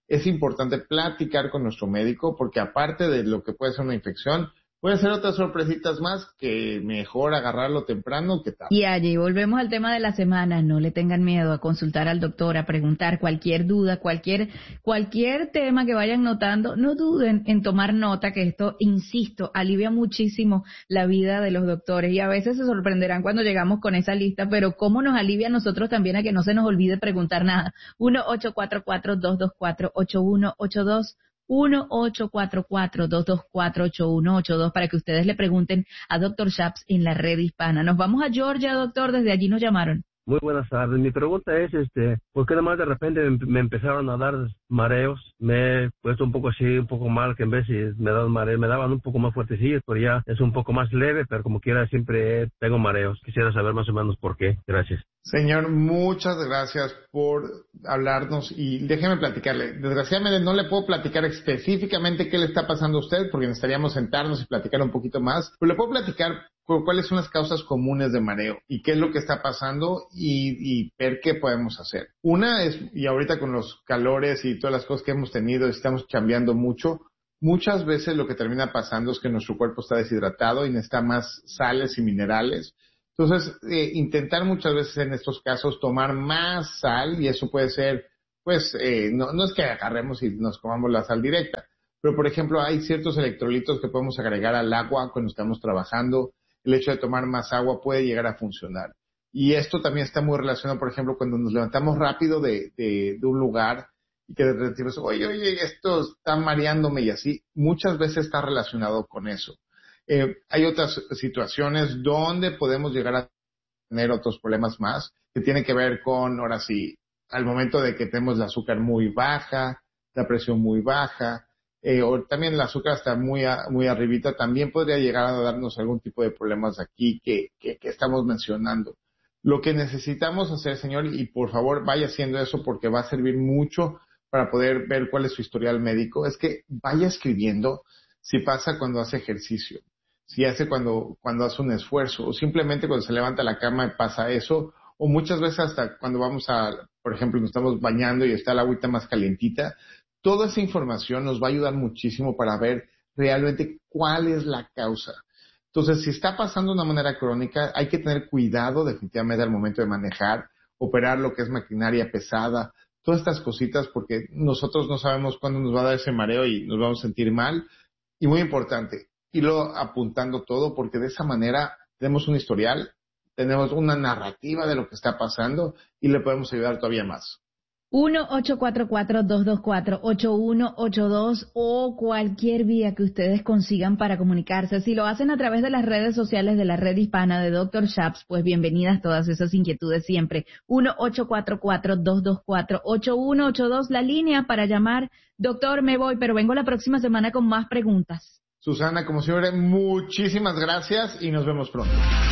es importante platicar con nuestro médico, porque aparte de lo que puede ser una infección, puede ser otras sorpresitas más que mejor agarrarlo temprano que tarde. Y allí volvemos al tema de la semana. No le tengan miedo a consultar al doctor, a preguntar cualquier duda, cualquier cualquier tema que vayan notando. No duden en tomar nota, que esto, insisto, alivia muchísimo la vida de los doctores. Y a veces se sorprenderán cuando llegamos con esa lista, pero cómo nos alivia a nosotros también a que no se nos olvide preguntar nada. uno ocho cuatro cuatro, dos dos cuatro, ocho uno ocho dos uno ocho cuatro cuatro, dos dos cuatro, ocho uno ocho dos para que ustedes le pregunten a doctor Shaps en la red hispana. Nos vamos a Georgia, doctor, desde allí nos llamaron. Muy buenas tardes. Mi pregunta es, este, ¿por qué nomás de repente me, me empezaron a dar mareos? Me he puesto un poco así, un poco mal, que en vez de me daban mareos, me daban un poco más fuertecillos, pero ya es un poco más leve, pero como quiera siempre tengo mareos. Quisiera saber más o menos por qué. Gracias. Señor, muchas gracias por hablarnos y déjeme platicarle. Desgraciadamente no le puedo platicar específicamente qué le está pasando a usted, porque necesitaríamos sentarnos y platicar un poquito más, pero le puedo platicar cuáles son las causas comunes de mareo y qué es lo que está pasando y, y ver qué podemos hacer. Una es, y ahorita con los calores y todas las cosas que hemos tenido, estamos cambiando mucho. Muchas veces lo que termina pasando es que nuestro cuerpo está deshidratado y necesita más sales y minerales. Entonces, eh, intentar muchas veces en estos casos tomar más sal, y eso puede ser, pues, eh, no, no es que agarremos y nos comamos la sal directa, pero por ejemplo hay ciertos electrolitos que podemos agregar al agua cuando estamos trabajando. El hecho de tomar más agua puede llegar a funcionar. Y esto también está muy relacionado, por ejemplo, cuando nos levantamos rápido de, de, de un lugar y que de repente decimos, oye, oye, esto está mareándome y así, muchas veces está relacionado con eso. Eh, hay otras situaciones donde podemos llegar a tener otros problemas más que tienen que ver con, ahora sí, al momento de que tenemos el azúcar muy baja, la presión muy baja, Eh, o también el azúcar está muy a, muy arribita, también podría llegar a darnos algún tipo de problemas aquí que, que, que estamos mencionando. Lo que necesitamos hacer, señor, y por favor vaya haciendo eso porque va a servir mucho para poder ver cuál es su historial médico, es que vaya escribiendo si pasa cuando hace ejercicio, si hace cuando, cuando hace un esfuerzo, o simplemente cuando se levanta la cama y pasa eso, o muchas veces hasta cuando vamos a, por ejemplo, nos estamos bañando y está la agüita más calientita. Toda esa información nos va a ayudar muchísimo para ver realmente cuál es la causa. Entonces, si está pasando de una manera crónica, hay que tener cuidado definitivamente al momento de manejar, operar lo que es maquinaria pesada, todas estas cositas, porque nosotros no sabemos cuándo nos va a dar ese mareo y nos vamos a sentir mal. Y muy importante, irlo apuntando todo, porque de esa manera tenemos un historial, tenemos una narrativa de lo que está pasando y le podemos ayudar todavía más. uno ocho cuatro cuatro, dos dos cuatro, ocho uno ocho dos o cualquier vía que ustedes consigan para comunicarse. Si lo hacen a través de las redes sociales de la red hispana de doctor Shaps, pues bienvenidas todas esas inquietudes siempre. uno ocho cuatro cuatro, dos dos cuatro, ocho uno ocho dos, la línea para llamar. Doctor, me voy, pero vengo la próxima semana con más preguntas. Susana, como siempre, muchísimas gracias y nos vemos pronto.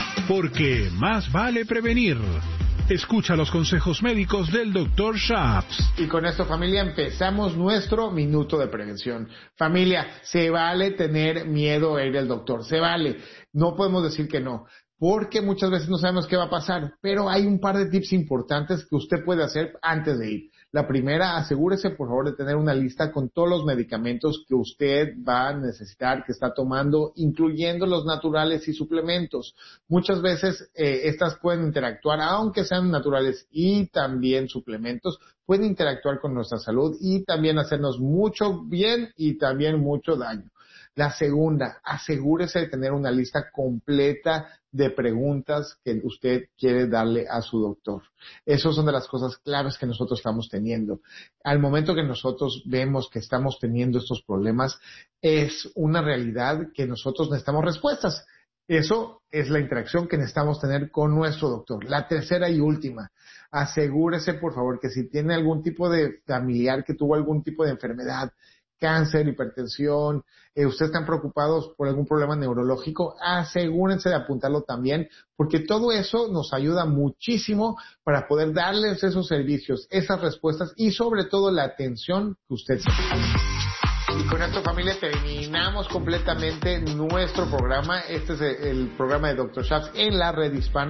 Porque más vale prevenir. Escucha los consejos médicos del doctor Shaps. Y con esto, familia, empezamos nuestro minuto de prevención. Familia, se vale tener miedo a ir al doctor, se vale. No podemos decir que no, porque muchas veces no sabemos qué va a pasar, pero hay un par de tips importantes que usted puede hacer antes de ir. La primera, asegúrese por favor de tener una lista con todos los medicamentos que usted va a necesitar, que está tomando, incluyendo los naturales y suplementos. Muchas veces eh, estas pueden interactuar, aunque sean naturales y también suplementos, pueden interactuar con nuestra salud y también hacernos mucho bien y también mucho daño. La segunda, asegúrese de tener una lista completa de preguntas que usted quiere darle a su doctor. Esas son de las cosas claves que nosotros estamos teniendo. Al momento que nosotros vemos que estamos teniendo estos problemas, es una realidad que nosotros necesitamos respuestas. Eso es la interacción que necesitamos tener con nuestro doctor. La tercera y última, asegúrese por favor que si tiene algún tipo de familiar que tuvo algún tipo de enfermedad, cáncer, hipertensión, eh, ustedes están preocupados por algún problema neurológico, asegúrense de apuntarlo también, porque todo eso nos ayuda muchísimo para poder darles esos servicios, esas respuestas y sobre todo la atención que usted se merece. Y con esto, familia, terminamos completamente nuestro programa. Este es el programa de doctor Shaps en la red hispana.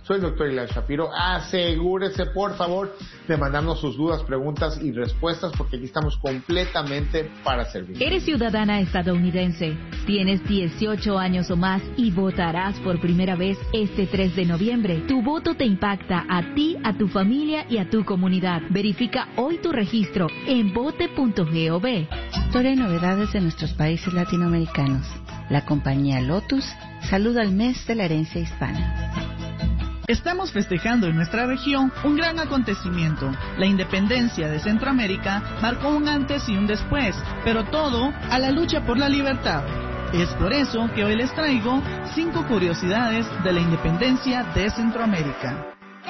Soy el doctor Ilan Shapiro. Asegúrese, por favor, de mandarnos sus dudas, preguntas y respuestas, porque aquí estamos completamente para servir. Eres ciudadana estadounidense, tienes dieciocho años o más y votarás por primera vez este tres de noviembre. Tu voto te impacta a ti, a tu familia y a tu comunidad. Verifica hoy tu registro en vote punto gov. Historia y novedades de nuestros países latinoamericanos. La compañía Lotus saluda al mes de la herencia hispana. Estamos festejando en nuestra región un gran acontecimiento. La independencia de Centroamérica marcó un antes y un después, pero todo a la lucha por la libertad. Es por eso que hoy les traigo cinco curiosidades de la independencia de Centroamérica.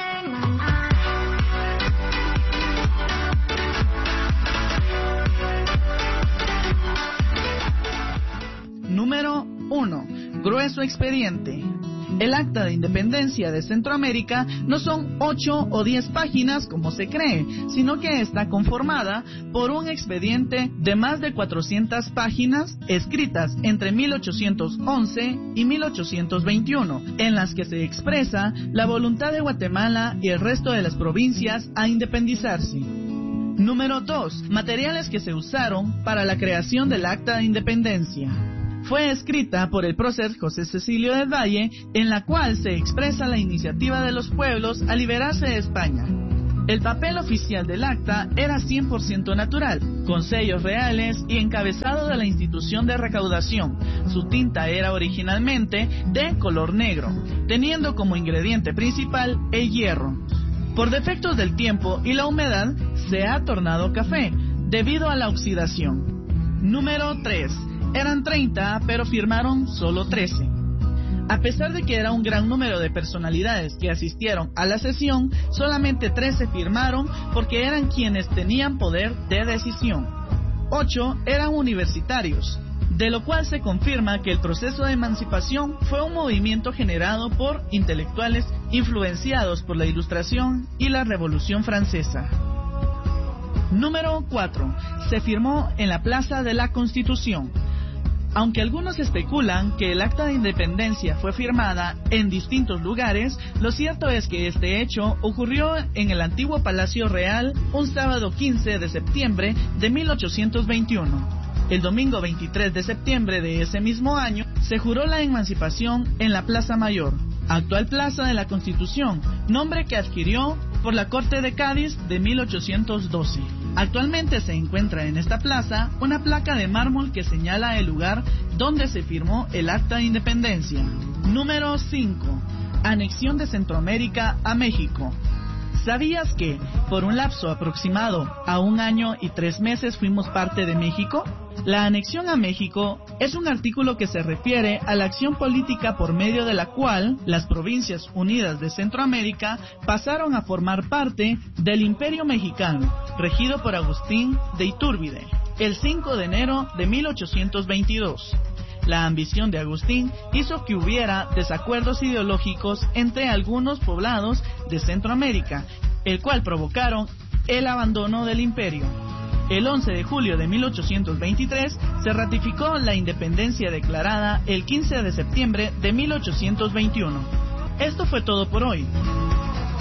Número uno. Grueso expediente. El Acta de Independencia de Centroamérica no son ocho o diez páginas como se cree, sino que está conformada por un expediente de más de cuatrocientas páginas escritas entre mil ochocientos once y mil ochocientos veintiuno, en las que se expresa la voluntad de Guatemala y el resto de las provincias a independizarse. Número dos. Materiales que se usaron para la creación del Acta de Independencia. Fue escrita por el prócer José Cecilio del Valle, en la cual se expresa la iniciativa de los pueblos a liberarse de España. El papel oficial del acta era cien por ciento natural, con sellos reales y encabezado de la institución de recaudación. Su tinta era originalmente de color negro, teniendo como ingrediente principal el hierro. Por defectos del tiempo y la humedad, se ha tornado café, debido a la oxidación. Número tres. Eran treinta, pero firmaron solo trece. A pesar de que era un gran número de personalidades que asistieron a la sesión, solamente trece firmaron porque eran quienes tenían poder de decisión. ocho eran universitarios, de lo cual se confirma que el proceso de emancipación fue un movimiento generado por intelectuales influenciados por la Ilustración y la Revolución Francesa. Número cuatro. Se firmó en la Plaza de la Constitución. Aunque algunos especulan que el Acta de Independencia fue firmada en distintos lugares, lo cierto es que este hecho ocurrió en el antiguo Palacio Real un sábado quince de septiembre de mil ochocientos veintiuno. El domingo veintitrés de septiembre de ese mismo año se juró la emancipación en la Plaza Mayor, actual Plaza de la Constitución, nombre que adquirió por la Corte de Cádiz de mil ochocientos doce. Actualmente se encuentra en esta plaza una placa de mármol que señala el lugar donde se firmó el Acta de Independencia. Número cinco. Anexión de Centroamérica a México. ¿Sabías que, por un lapso aproximado a un año y tres meses, fuimos parte de México? La anexión a México es un artículo que se refiere a la acción política por medio de la cual las Provincias Unidas de Centroamérica pasaron a formar parte del Imperio Mexicano, regido por Agustín de Iturbide, el cinco de enero de mil ochocientos veintidós. La ambición de Agustín hizo que hubiera desacuerdos ideológicos entre algunos poblados de Centroamérica, el cual provocaron el abandono del imperio. El once de julio de mil ochocientos veintitrés se ratificó la independencia declarada el quince de septiembre de mil ochocientos veintiuno. Esto fue todo por hoy.